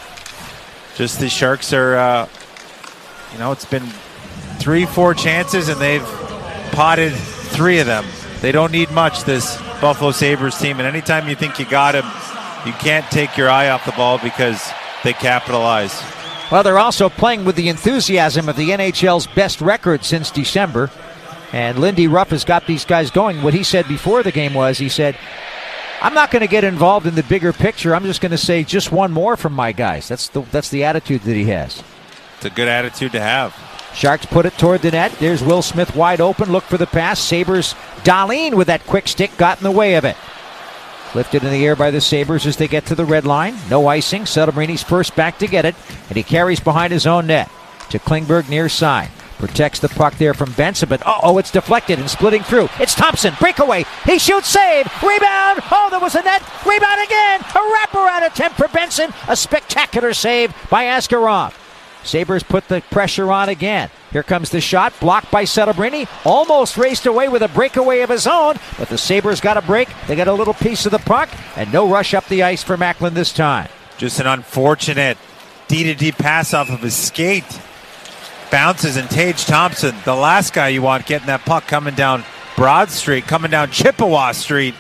just the Sharks are, uh, you know, it's been three, four chances, and they've potted three of them. They don't need much, this Buffalo Sabres team, and anytime you think you got him, you can't take your eye off the ball because they capitalize. Well, they're also playing with the enthusiasm of the N H L's best record since December. And Lindy Ruff has got these guys going. What he said before the game was, he said, I'm not going to get involved in the bigger picture. I'm just going to say just one more from my guys. That's the that's the attitude that he has. It's a good attitude to have. Sharks put it toward the net. There's Will Smith wide open. Look for the pass. Sabres, Dahlin with that quick stick got in the way of it. Lifted in the air by the Sabres as they get to the red line. No icing. Celebrini's first back to get it, and he carries behind his own net to Klingberg near side. Protects the puck there from Benson, but uh-oh, it's deflected and splitting through. It's Thompson, breakaway. He shoots, save, rebound. Oh, there was a net. Rebound again. A wraparound attempt for Benson. A spectacular save by Askarov. Sabres put the pressure on again. Here comes the shot, blocked by Celebrini. Almost raced away with a breakaway of his own, but the Sabres got a break. They got a little piece of the puck, and no rush up the ice for Macklin this time. Just an unfortunate D to D pass off of his skate. Bounces, and Tage Thompson, the last guy you want getting that puck coming down Broad Street, coming down Chippewa Street.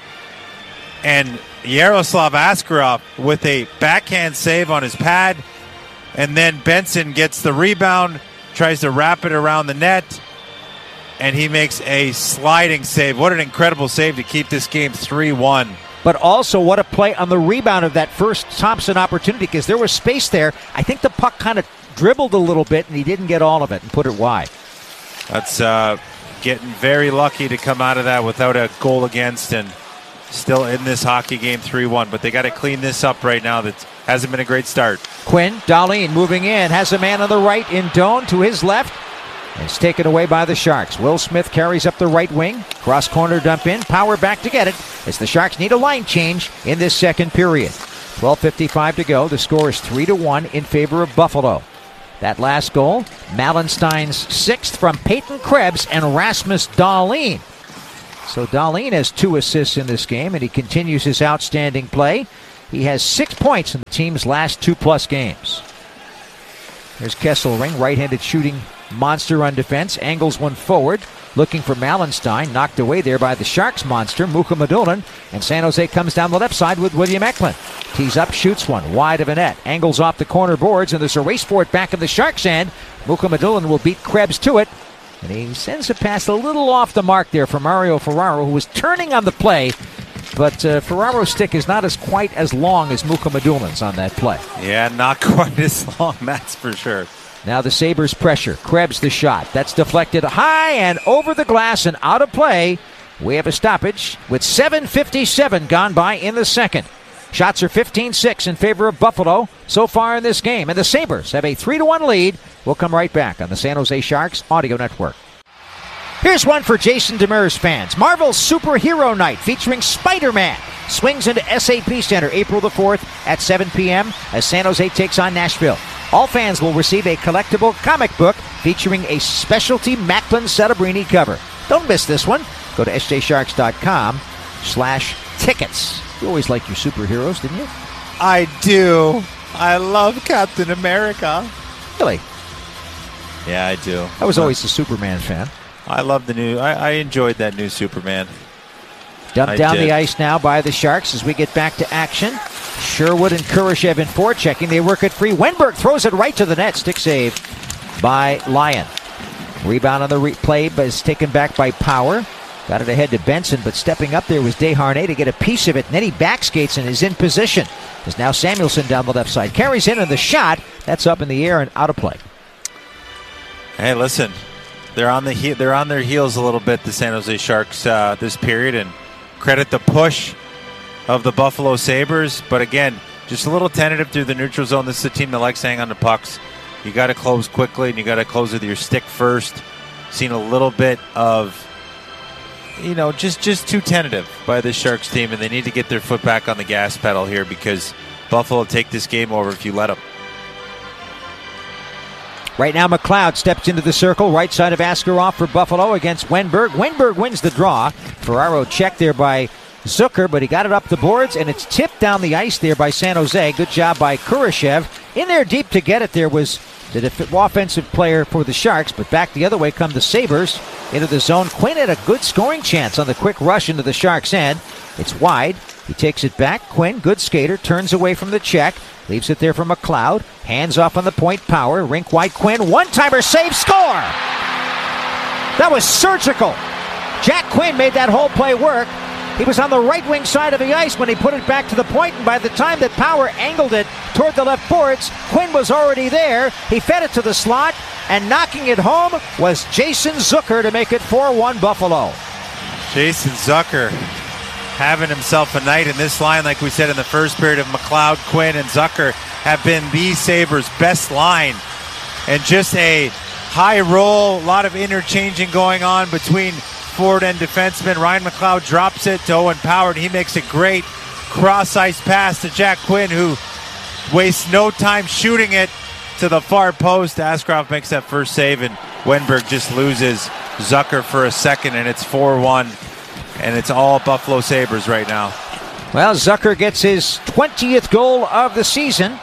And Yaroslav Askarov with a backhand save on his pad. And then Benson gets the rebound, tries to wrap it around the net, and he makes a sliding save. What an incredible save to keep this game three one. But also what a play on the rebound of that first Thompson opportunity, because there was space there. I think the puck kind of dribbled a little bit, and he didn't get all of it and put it wide. That's uh, getting very lucky to come out of that without a goal against, and still in this hockey game three one. But they got to clean this up right now. That hasn't been a great start. Quinn, Dahlin moving in, has a man on the right in Doan to his left. It's taken away by the Sharks. Will Smith carries up the right wing. Cross corner dump in. Power back to get it as the Sharks need a line change in this second period. twelve fifty-five to go. The score is three to one in favor of Buffalo. That last goal, Malenstein's sixth from Peyton Krebs and Rasmus Dahlin. So Dahlin has two assists in this game, and he continues his outstanding play. He has six points in the team's last two-plus games. There's Kesselring, right-handed shooting monster on defense, angles one forward, looking for Malenstein, knocked away there by the Sharks monster, Mukhamadullin, and San Jose comes down the left side with William Eklund. Tees up, shoots one, wide of a net, angles off the corner boards, and there's a race for it back in the Sharks' end. Mukhamadullin will beat Krebs to it, and he sends a pass a little off the mark there for Mario Ferraro, who was turning on the play, but uh, Ferraro's stick is not as quite as long as Mukhamadullin's on that play. Yeah, not quite as long, that's for sure. Now the Sabres pressure. Krebs the shot. That's deflected high and over the glass and out of play. We have a stoppage with seven fifty-seven gone by in the second. Shots are fifteen six in favor of Buffalo so far in this game. And the Sabres have a three to one lead. We'll come right back on the San Jose Sharks Audio Network. Here's one for Jason Demers fans. Marvel's Superhero Night featuring Spider-Man swings into S A P Center April the fourth at seven p.m. as San Jose takes on Nashville. All fans will receive a collectible comic book featuring a specialty Macklin Celebrini cover. Don't miss this one. Go to s j sharks dot com slash tickets. You always liked your superheroes, didn't you? I do. I love Captain America. Really? Yeah, I do. I was always a Superman fan. I love the new, I, I enjoyed that new Superman. Dumped I down did. the ice now by the Sharks as we get back to action. Sherwood and Kurashev in forechecking. They work it free. Wenberg throws it right to the net. Stick save by Lyon. Rebound on the replay, but is taken back by Power. Got it ahead to Benson, but stepping up there was Desharnais to get a piece of it. And then he backskates and is in position. There's now Samuelson down the left side. Carries in, and the shot, that's up in the air and out of play. Hey, listen, they're on the he- they're on their heels a little bit, the San Jose Sharks, uh, this period, and credit the push of the Buffalo Sabres. But again, just a little tentative through the neutral zone. This is a team that likes to hang on to pucks. You got to close quickly, and you got to close with your stick first. Seen a little bit of, you know, just just too tentative by the Sharks team, and they need to get their foot back on the gas pedal here because Buffalo will take this game over if you let them. Right now, McLeod steps into the circle, right side of Askarov for Buffalo against Wenberg. Wenberg wins the draw. Ferraro checked there by Zucker, but he got it up the boards, and it's tipped down the ice there by San Jose. Good job by Kurashev. In there deep to get it there was the def- offensive player for the Sharks, but back the other way come the Sabres into the zone. Quinn had a good scoring chance on the quick rush into the Sharks' end. It's wide. He takes it back. Quinn, good skater, turns away from the check. Leaves it there for McLeod. Hands off on the point. Power. Rink wide. Quinn. One-timer save. Score! That was surgical. Jack Quinn made that whole play work. He was on the right wing side of the ice when he put it back to the point, and by the time that Power angled it toward the left boards, Quinn was already there. He fed it to the slot, and knocking it home was Jason Zucker to make it four one Buffalo. Jason Zucker having himself a night in this line, like we said in the first period, of McLeod, Quinn, and Zucker have been the Sabres' best line. And just a high roll, a lot of interchanging going on between forward and defenseman. Ryan McLeod drops it to Owen Power, and he makes a great cross-ice pass to Jack Quinn, who wastes no time shooting it to the far post. Askarov makes that first save, and Wenberg just loses Zucker for a second, and it's four one. And it's all Buffalo Sabres right now. Well, Zucker gets his twentieth goal of the season.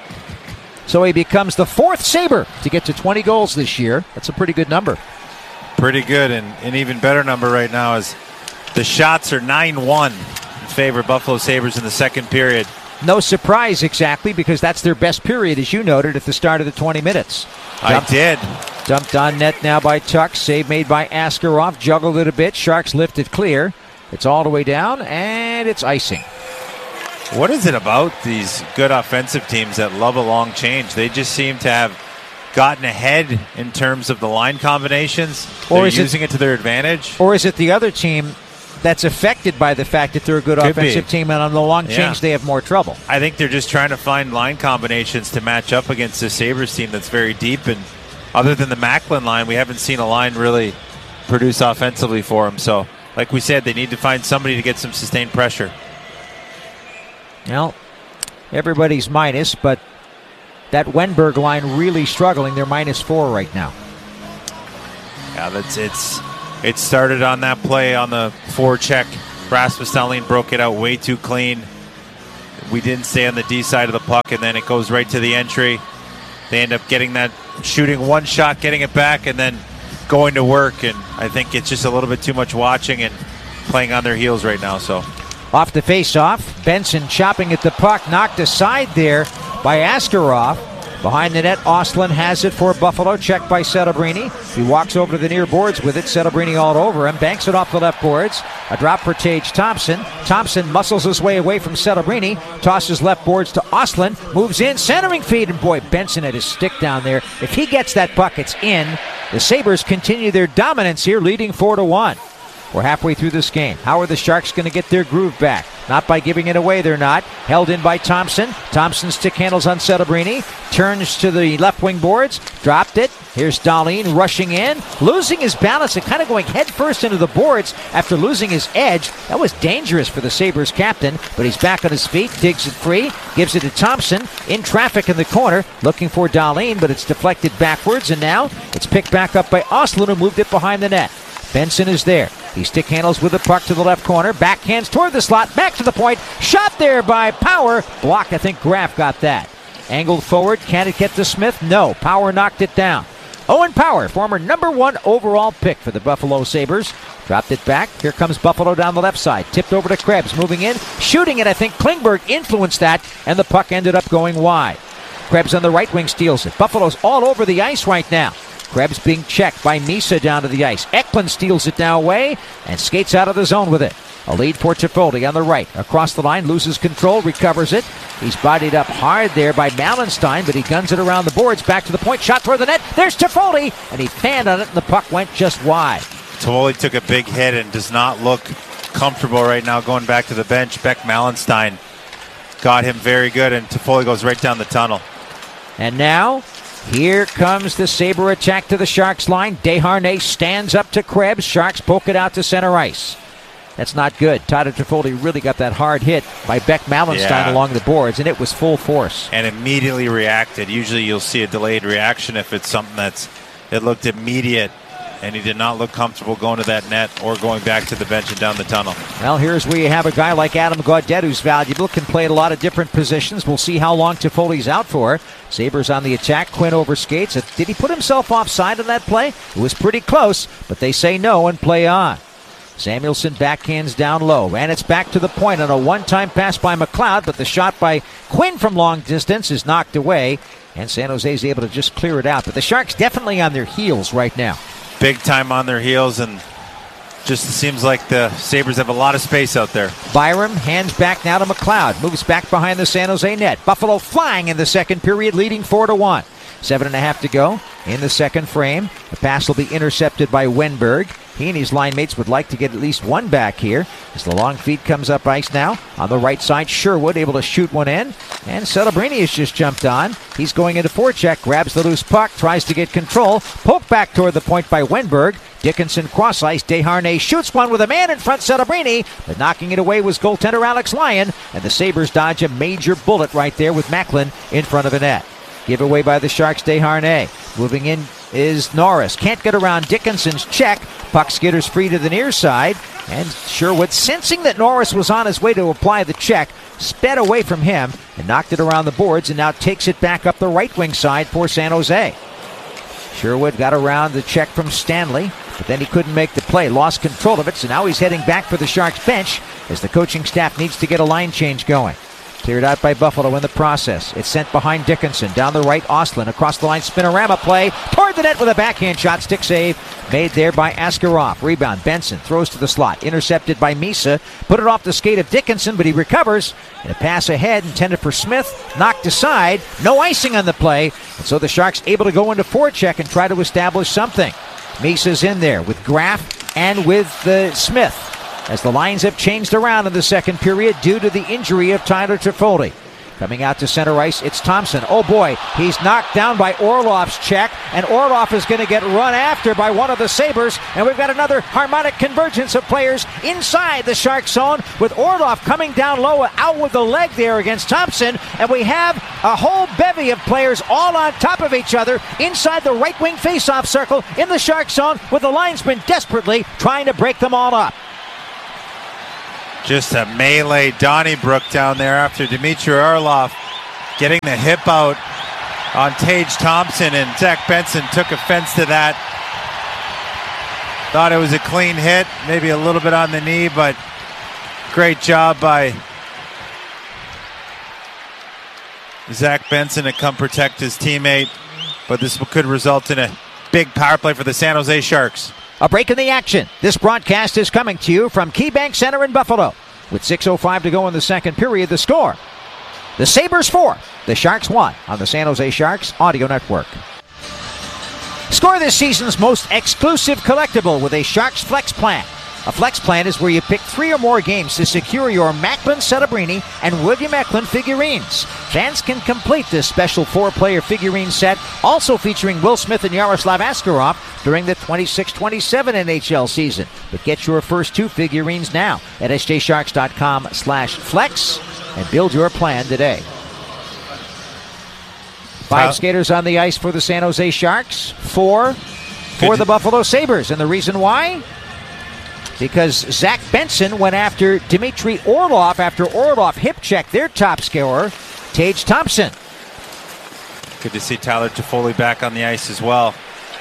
So he becomes the fourth Sabre to get to twenty goals this year. That's a pretty good number. Pretty good, and an even better number right now is the shots are nine one in favor of Buffalo Sabres in the second period. No surprise exactly, because that's their best period, as you noted, at the start of the twenty minutes. Dumped, I did. Dumped on net now by Tuck. Save made by Askarov. Juggled it a bit. Sharks lift it clear. It's all the way down, and it's icing. What is it about these good offensive teams that love a long change? They just seem to have gotten ahead in terms of the line combinations. They're or is using it, it to their advantage. Or is it the other team that's affected by the fact that they're a good Could offensive be. team, and on the long change Yeah. they have more trouble? I think they're just trying to find line combinations to match up against the Sabres team that's very deep. And other than the Macklin line, we haven't seen a line really produce offensively for them. So, like we said, they need to find somebody to get some sustained pressure. Well, everybody's minus, but that Wenberg line really struggling. They're minus four right now. Yeah, that's it's it started on that play on the forecheck. Rasmus Dahlin broke it out way too clean. We didn't stay on the D side of the puck, and then it goes right to the entry. They end up getting that, shooting one shot, getting it back, and then going to work. And I think it's just a little bit too much watching and playing on their heels right now. So off the face-off, Benson chopping at the puck, knocked aside there by Askarov. Behind the net, Ostlund has it for Buffalo, checked by Setebrini. He walks over to the near boards with it. Setebrini all over him, banks it off the left boards. A drop for Tage Thompson. Thompson muscles his way away from Setebrini, tosses left boards to Ostlund, moves in, centering feed, and boy, Benson had his stick down there. If he gets that puck, it's in. The Sabres continue their dominance here, leading four to one. We're halfway through this game. How are the Sharks going to get their groove back? Not by giving it away, they're not. Held in by Thompson. Thompson stick handles on Setebrini. Turns to the left wing boards. Dropped it. Here's Dahlin rushing in. Losing his balance and kind of going head first into the boards after losing his edge. That was dangerous for the Sabres captain, but he's back on his feet. Digs it free. Gives it to Thompson. In traffic in the corner. Looking for Dahlin, but it's deflected backwards, and now it's picked back up by Ostlund, who moved it behind the net. Benson is there. He stick handles with the puck to the left corner. Backhands toward the slot. Back to the point. Shot there by Power. Block, I think Graf got that. Angled forward. Can it get to Smith? No. Power knocked it down. Owen Power, former number one overall pick for the Buffalo Sabres. Dropped it back. Here comes Buffalo down the left side. Tipped over to Krebs. Moving in. Shooting it. I think Klingberg influenced that, and the puck ended up going wide. Krebs on the right wing steals it. Buffalo's all over the ice right now. Krebs being checked by Misa down to the ice. Eklund steals it now away and skates out of the zone with it. A lead for Toffoli on the right. Across the line, loses control, recovers it. He's bodied up hard there by Malenstein, but he guns it around the boards. Back to the point, shot toward the net. There's Toffoli, and he fanned on it, and the puck went just wide. Toffoli took a big hit and does not look comfortable right now going back to the bench. Beck Malenstein got him very good, and Toffoli goes right down the tunnel. And now, here comes the Sabre attack to the Sharks line. Desharnais stands up to Krebs. Sharks poke it out to center ice. That's not good. Tyler Toffoli really got that hard hit by Beck Malenstein yeah. along the boards, and it was full force. And immediately reacted. Usually you'll see a delayed reaction if it's something that's it looked immediate, and he did not look comfortable going to that net or going back to the bench and down the tunnel. Well, here's where you have a guy like Adam Gaudette who's valuable, can play at a lot of different positions. We'll see how long Toffoli's out for. Sabres on the attack. Quinn overskates. Did he put himself offside in that play? It was pretty close, but they say no and play on. Samuelson backhands down low, and it's back to the point on a one-time pass by McLeod, but the shot by Quinn from long distance is knocked away, and San Jose is able to just clear it out. But the Sharks definitely on their heels right now. Big time on their heels, and just seems like the Sabres have a lot of space out there. Byram hands back now to McLeod, moves back behind the San Jose net. Buffalo flying in the second period, leading four to one. Seven and a half to go in the second frame. The pass will be intercepted by Wenberg. He and his line mates would like to get at least one back here as the long feed comes up ice now. On the right side, Sherwood able to shoot one in. And Celebrini has just jumped on. He's going into forecheck, grabs the loose puck, tries to get control. Poke back toward the point by Wenberg. Dickinson cross ice. Desharnais shoots one with a man in front, Celebrini. But knocking it away was goaltender Alex Lyon. And the Sabres dodge a major bullet right there with Macklin in front of the net. Giveaway by the Sharks, Desharnais. Moving in is Norris. Can't get around Dickinson's check. Puck skitters free to the near side. And Sherwood, sensing that Norris was on his way to apply the check, sped away from him and knocked it around the boards and now takes it back up the right wing side for San Jose. Sherwood got around the check from Stanley, but then he couldn't make the play. Lost control of it, so now he's heading back for the Sharks bench as the coaching staff needs to get a line change going. Cleared out by Buffalo in the process. It's sent behind Dickinson. Down the right, Ostlund. Across the line, spinorama play. Toward the net with a backhand shot. Stick save made there by Askarov. Rebound. Benson throws to the slot. Intercepted by Misa. Put it off the skate of Dickinson, but he recovers. And a pass ahead intended for Smith. Knocked aside. No icing on the play. And so the Sharks able to go into forecheck and try to establish something. Misa's in there with Graf and with the Smith, as the lines have changed around in the second period due to the injury of Tyler Toffoli. Coming out to center ice, it's Thompson. Oh boy, he's knocked down by Orlov's check, and Orlov is going to get run after by one of the Sabres, and we've got another harmonic convergence of players inside the Sharks zone, with Orlov coming down low, out with the leg there against Thompson, and we have a whole bevy of players all on top of each other inside the right wing faceoff circle in the Sharks zone, with the linesman desperately trying to break them all up. Just a melee Donnybrook down there after Dmitry Orlov getting the hip out on Tage Thompson, and Zach Benson took offense to that. Thought it was a clean hit, maybe a little bit on the knee, but great job by Zach Benson to come protect his teammate. But this could result in a big power play for the San Jose Sharks. A break in the action. This broadcast is coming to you from KeyBank Center in Buffalo. With six oh five to go in the second period, the score: the Sabres four, the Sharks one, on the San Jose Sharks Audio Network. Score this season's most exclusive collectible with a Sharks Flex Plan. A Flex Plan is where you pick three or more games to secure your Macklin Celebrini and William Eklund figurines. Fans can complete this special four-player figurine set, also featuring Will Smith and Yaroslav Askarov, during the twenty-six twenty-seven N H L season. But get your first two figurines now at s j sharks dot com slash flex and build your plan today. Five uh, skaters on the ice for the San Jose Sharks, four for the Buffalo Sabres. And the reason why? Because Zach Benson went after Dmitry Orlov after Orlov hip-checked their top scorer, Tage Thompson. Good to see Tyler Toffoli back on the ice as well.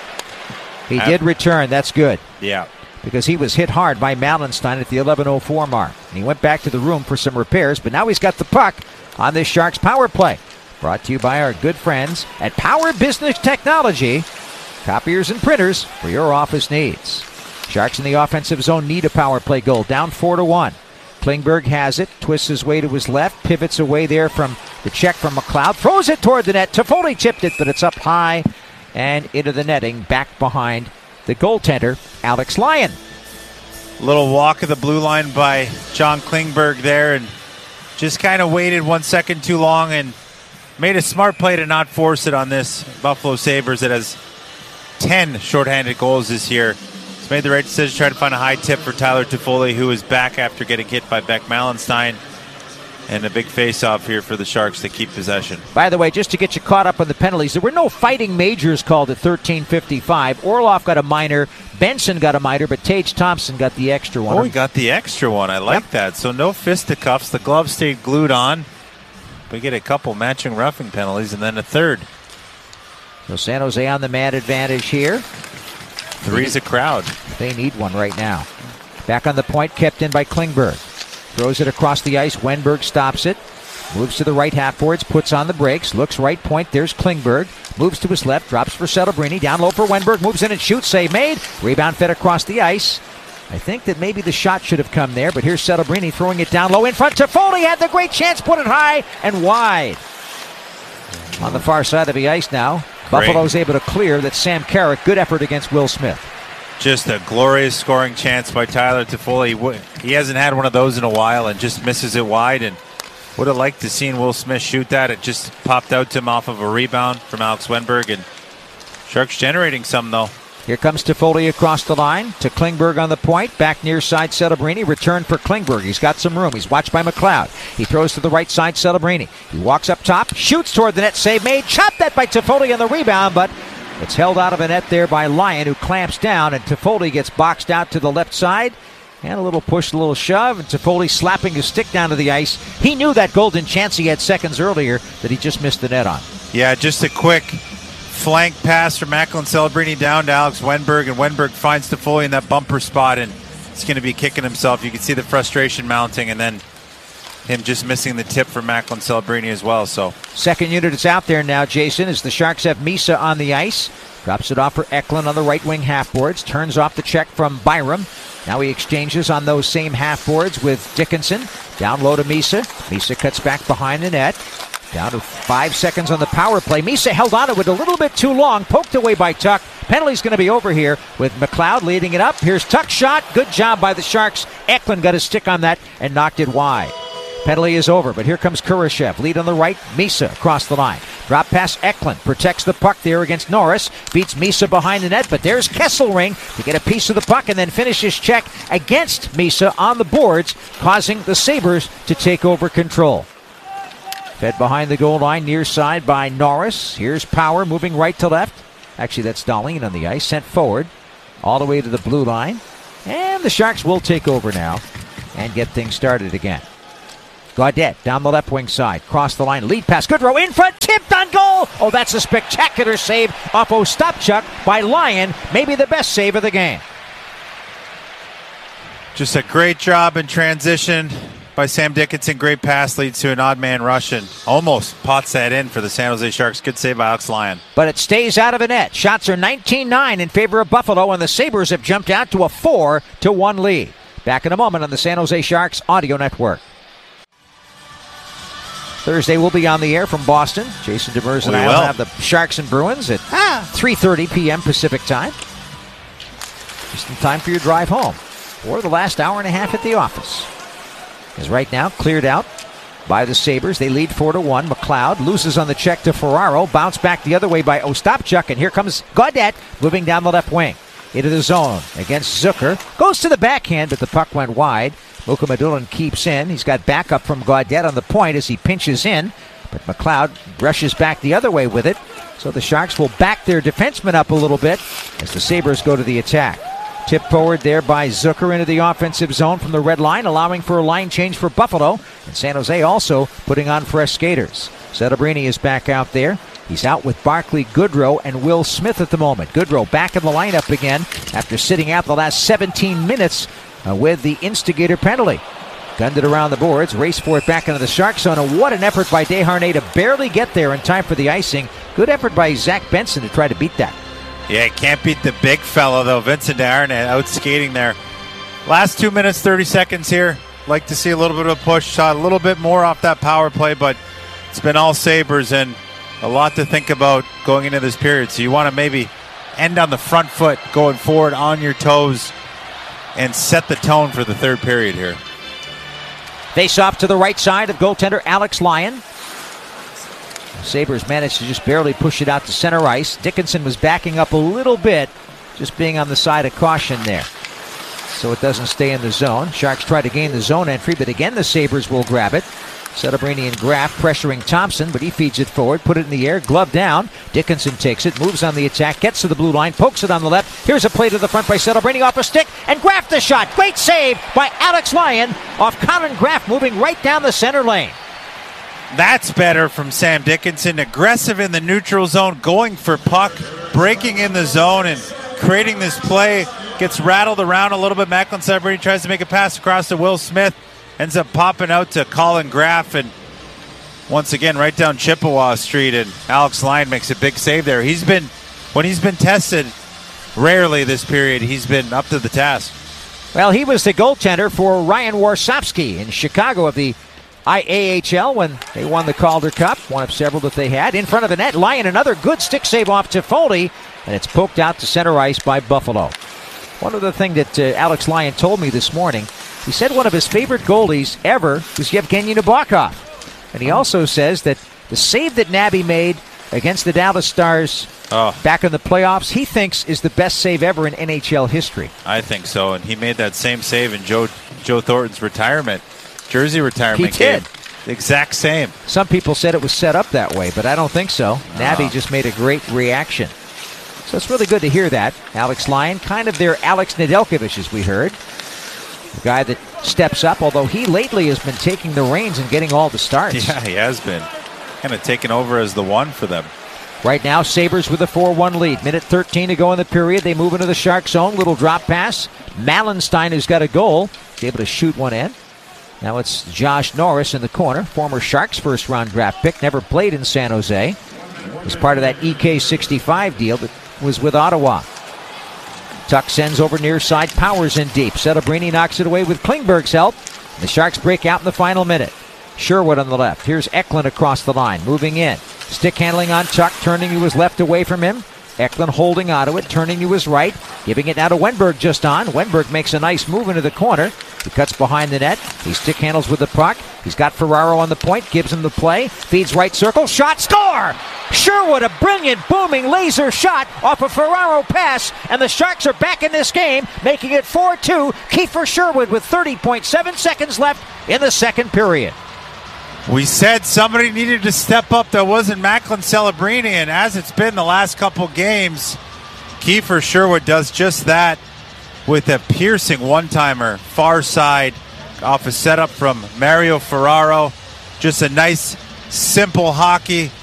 He I've, did return. That's good. Yeah. Because he was hit hard by Malenstein at the eleven oh four mark. And he went back to the room for some repairs, but now he's got the puck on this Sharks power play. Brought to you by our good friends at Power Business Technology. Copiers and printers for your office needs. Sharks in the offensive zone need a power play goal. Down four to one. Klingberg has it, twists his way to his left, pivots away there from the check from McLeod, throws it toward the net. Toffoli tipped it, but it's up high and into the netting, back behind the goaltender, Alex Lyon. Little walk of the blue line by John Klingberg there, and just kind of waited one second too long and made a smart play to not force it on this Buffalo Sabres that has ten shorthanded goals this year. Made the right decision, tried to find a high tip for Tyler Toffoli, who is back after getting hit by Beck Malenstein. And a big face-off here for the Sharks to keep possession. By the way, just to get you caught up on the penalties, there were no fighting majors called at thirteen fifty-five. Orlov got a minor, Benson got a minor, but Tage Thompson got the extra one. Oh, he got the extra one. I like yep. that. So no fisticuffs. The glove stayed glued on. We get a couple matching roughing penalties and then a third. So San Jose on the man advantage here. Three's a crowd. They need one right now. Back on the point, kept in by Klingberg. Throws it across the ice. Wenberg stops it. Moves to the right half boards, puts on the brakes, looks right point. There's Klingberg. Moves to his left, drops for Celebrini. Down low for Wenberg. Moves in and shoots. Save made. Rebound fed across the ice. I think that maybe the shot should have come there, but here's Celebrini throwing it down low in front. Toffoli had the great chance, put it high and wide. On the far side of the ice now. Great. Buffalo's able to clear. That's Sam Carrick. Good effort against Will Smith. Just a glorious scoring chance by Tyler Toffoli. He hasn't had one of those in a while and just misses it wide. And would have liked to seen Will Smith shoot that. It just popped out to him off of a rebound from Alex Wenberg. And Sharks generating some, though. Here comes Toffoli across the line to Klingberg on the point. Back near side, Celebrini. Return for Klingberg. He's got some room. He's watched by McLeod. He throws to the right side, Celebrini. He walks up top, shoots toward the net. Save made. Chopped that by Toffoli on the rebound, but it's held out of the net there by Lyon, who clamps down, and Toffoli gets boxed out to the left side. And a little push, a little shove, and Toffoli slapping his stick down to the ice. He knew that golden chance he had seconds earlier that he just missed the net on. Yeah, just a quick flank pass from Macklin Celebrini down to Alex Wenberg, and Wenberg finds Toffoli in that bumper spot, and he's going to be kicking himself. You can see the frustration mounting, and then him just missing the tip for Macklin Celebrini as well. So second unit is out there now, Jason, as the Sharks have Misa on the ice. Drops it off for Eklund on the right wing half boards. Turns off the check from Byram. Now he exchanges on those same half boards with Dickinson. Down low to Misa. Misa cuts back behind the net. Down to five seconds on the power play. Misa held on to it a little bit too long. Poked away by Tuck. Penalty's going to be over here with McLeod leading it up. Here's Tuck's shot. Good job by the Sharks. Eklund got his stick on that and knocked it wide. Penalty is over, but here comes Kurashev. Lead on the right, Misa across the line. Drop pass, Eklund protects the puck there against Norris. Beats Misa behind the net, but there's Kesselring to get a piece of the puck and then finish his check against Misa on the boards, causing the Sabres to take over control. Fed behind the goal line, near side by Norris. Here's Power moving right to left. Actually, that's Dahlin on the ice. Sent forward all the way to the blue line. And the Sharks will take over now and get things started again. Gaudette down the left wing side. Cross the line. Lead pass. Goodrow in front. Tipped on goal. Oh, that's a spectacular save off Ostapchuk by Lyon. Maybe the best save of the game. Just a great job in transition by Sam Dickinson. Great pass leads to an odd man rush and almost pots that in for the San Jose Sharks. Good save by Alex Lyon. But it stays out of the net. Shots are nineteen nine in favor of Buffalo, and the Sabres have jumped out to a four to one lead. Back in a moment on the San Jose Sharks Audio Network. Thursday we'll be on the air from Boston. Jason Demers and we I will will have the Sharks and Bruins at ah. three thirty p.m. Pacific time. Just in time for your drive home or the last hour and a half at the office. Is right now cleared out by the Sabres. They lead four to one. McLeod loses on the check to Ferraro. Bounce back the other way by Ostapchuk. And here comes Gaudette moving down the left wing. Into the zone against Zucker. Goes to the backhand, but the puck went wide. Mukhamadullin keeps in. He's got backup from Gaudette on the point as he pinches in. But McLeod rushes back the other way with it. So the Sharks will back their defenseman up a little bit as the Sabres go to the attack. Tip forward there by Zucker into the offensive zone from the red line, allowing for a line change for Buffalo. And San Jose also putting on fresh skaters. Settabrini is back out there. He's out with Barclay Goodrow and Will Smith at the moment. Goodrow back in the lineup again after sitting out the last seventeen minutes uh, with the instigator penalty. Gunned it around the boards, raced for it back into the Shark zone. And what an effort by Desharnais to barely get there in time for the icing. Good effort by Zach Benson to try to beat that. Yeah, can't beat the big fella, though. Vincent Desharnais out skating there. Last two minutes, thirty seconds here. Like to see a little bit of a push shot, a little bit more off that power play, but it's been all Sabres and a lot to think about going into this period. So you want to maybe end on the front foot, going forward on your toes, and set the tone for the third period here. Face off to the right side of goaltender Alex Lyon. Sabres managed to just barely push it out to center ice. Dickinson was backing up a little bit, just being on the side of caution there, so it doesn't stay in the zone. Sharks try to gain the zone entry, but again the Sabres will grab it. Settabrini and Graff pressuring Thompson, but he feeds it forward, put it in the air, glove down. Dickinson takes it, moves on the attack, gets to the blue line, pokes it on the left. Here's a play to the front by Settabrini off a stick, and Graff the shot. Great save by Alex Lyon off Colin Graff, moving right down the center lane. That's better from Sam Dickinson. Aggressive in the neutral zone, going for puck, breaking in the zone and creating this play. Gets rattled around a little bit. Macklin Settabrini tries to make a pass across to Will Smith. Ends up popping out to Colin Graff, and once again right down Chippewa Street, and Alex Lyon makes a big save there. He's been, when he's been tested, rarely this period, he's been up to the task. Well, he was the goaltender for Ryan Warsofsky in Chicago of the I A H L when they won the Calder Cup, one of several that they had. In front of the net, Lyon, another good stick save off Toffoli, and it's poked out to center ice by Buffalo. One other thing that uh, Alex Lyon told me this morning, he said one of his favorite goalies ever was Yevgeny Nabokov. And he also says that the save that Nabby made against the Dallas Stars oh. back in the playoffs, he thinks is the best save ever in N H L history. I think so, and he made that same save in Joe Joe Thornton's retirement, Jersey retirement he did. game. The exact same. Some people said it was set up that way, but I don't think so. Oh. Nabby just made a great reaction. So it's really good to hear that. Alex Lyon, kind of their Alex Nedeljkovic, as we heard. The guy that steps up, although he lately has been taking the reins and getting all the starts. Yeah, he has been. Kind of taking over as the one for them. Right now, Sabres with a four one lead. Minute thirteen to go in the period. They move into the Shark zone. Little drop pass. Malenstein, who's got a goal, is able to shoot one in. Now it's Josh Norris in the corner. Former Sharks first-round draft pick. Never played in San Jose. Was part of that E K sixty-five deal that was with Ottawa. Tuck sends over near side, Powers in deep. Settabrini knocks it away with Klingberg's help. The Sharks break out in the final minute. Sherwood on the left. Here's Eklund across the line, moving in. Stick handling on Tuck, turning to his left away from him. Eklund holding onto it, turning to his right, giving it now to Wenberg just on. Wenberg makes a nice move into the corner. He cuts behind the net. He stick handles with the puck. He's got Ferraro on the point, gives him the play, feeds right circle, shot, score! Sherwood, a brilliant, booming laser shot off a Ferraro pass, and the Sharks are back in this game, making it four two. Kiefer Sherwood with thirty point seven seconds left in the second period. We said somebody needed to step up that wasn't Macklin Celebrini, and as it's been the last couple games, Kiefer Sherwood does just that with a piercing one-timer, far side, off a setup from Mario Ferraro. Just a nice, simple hockey.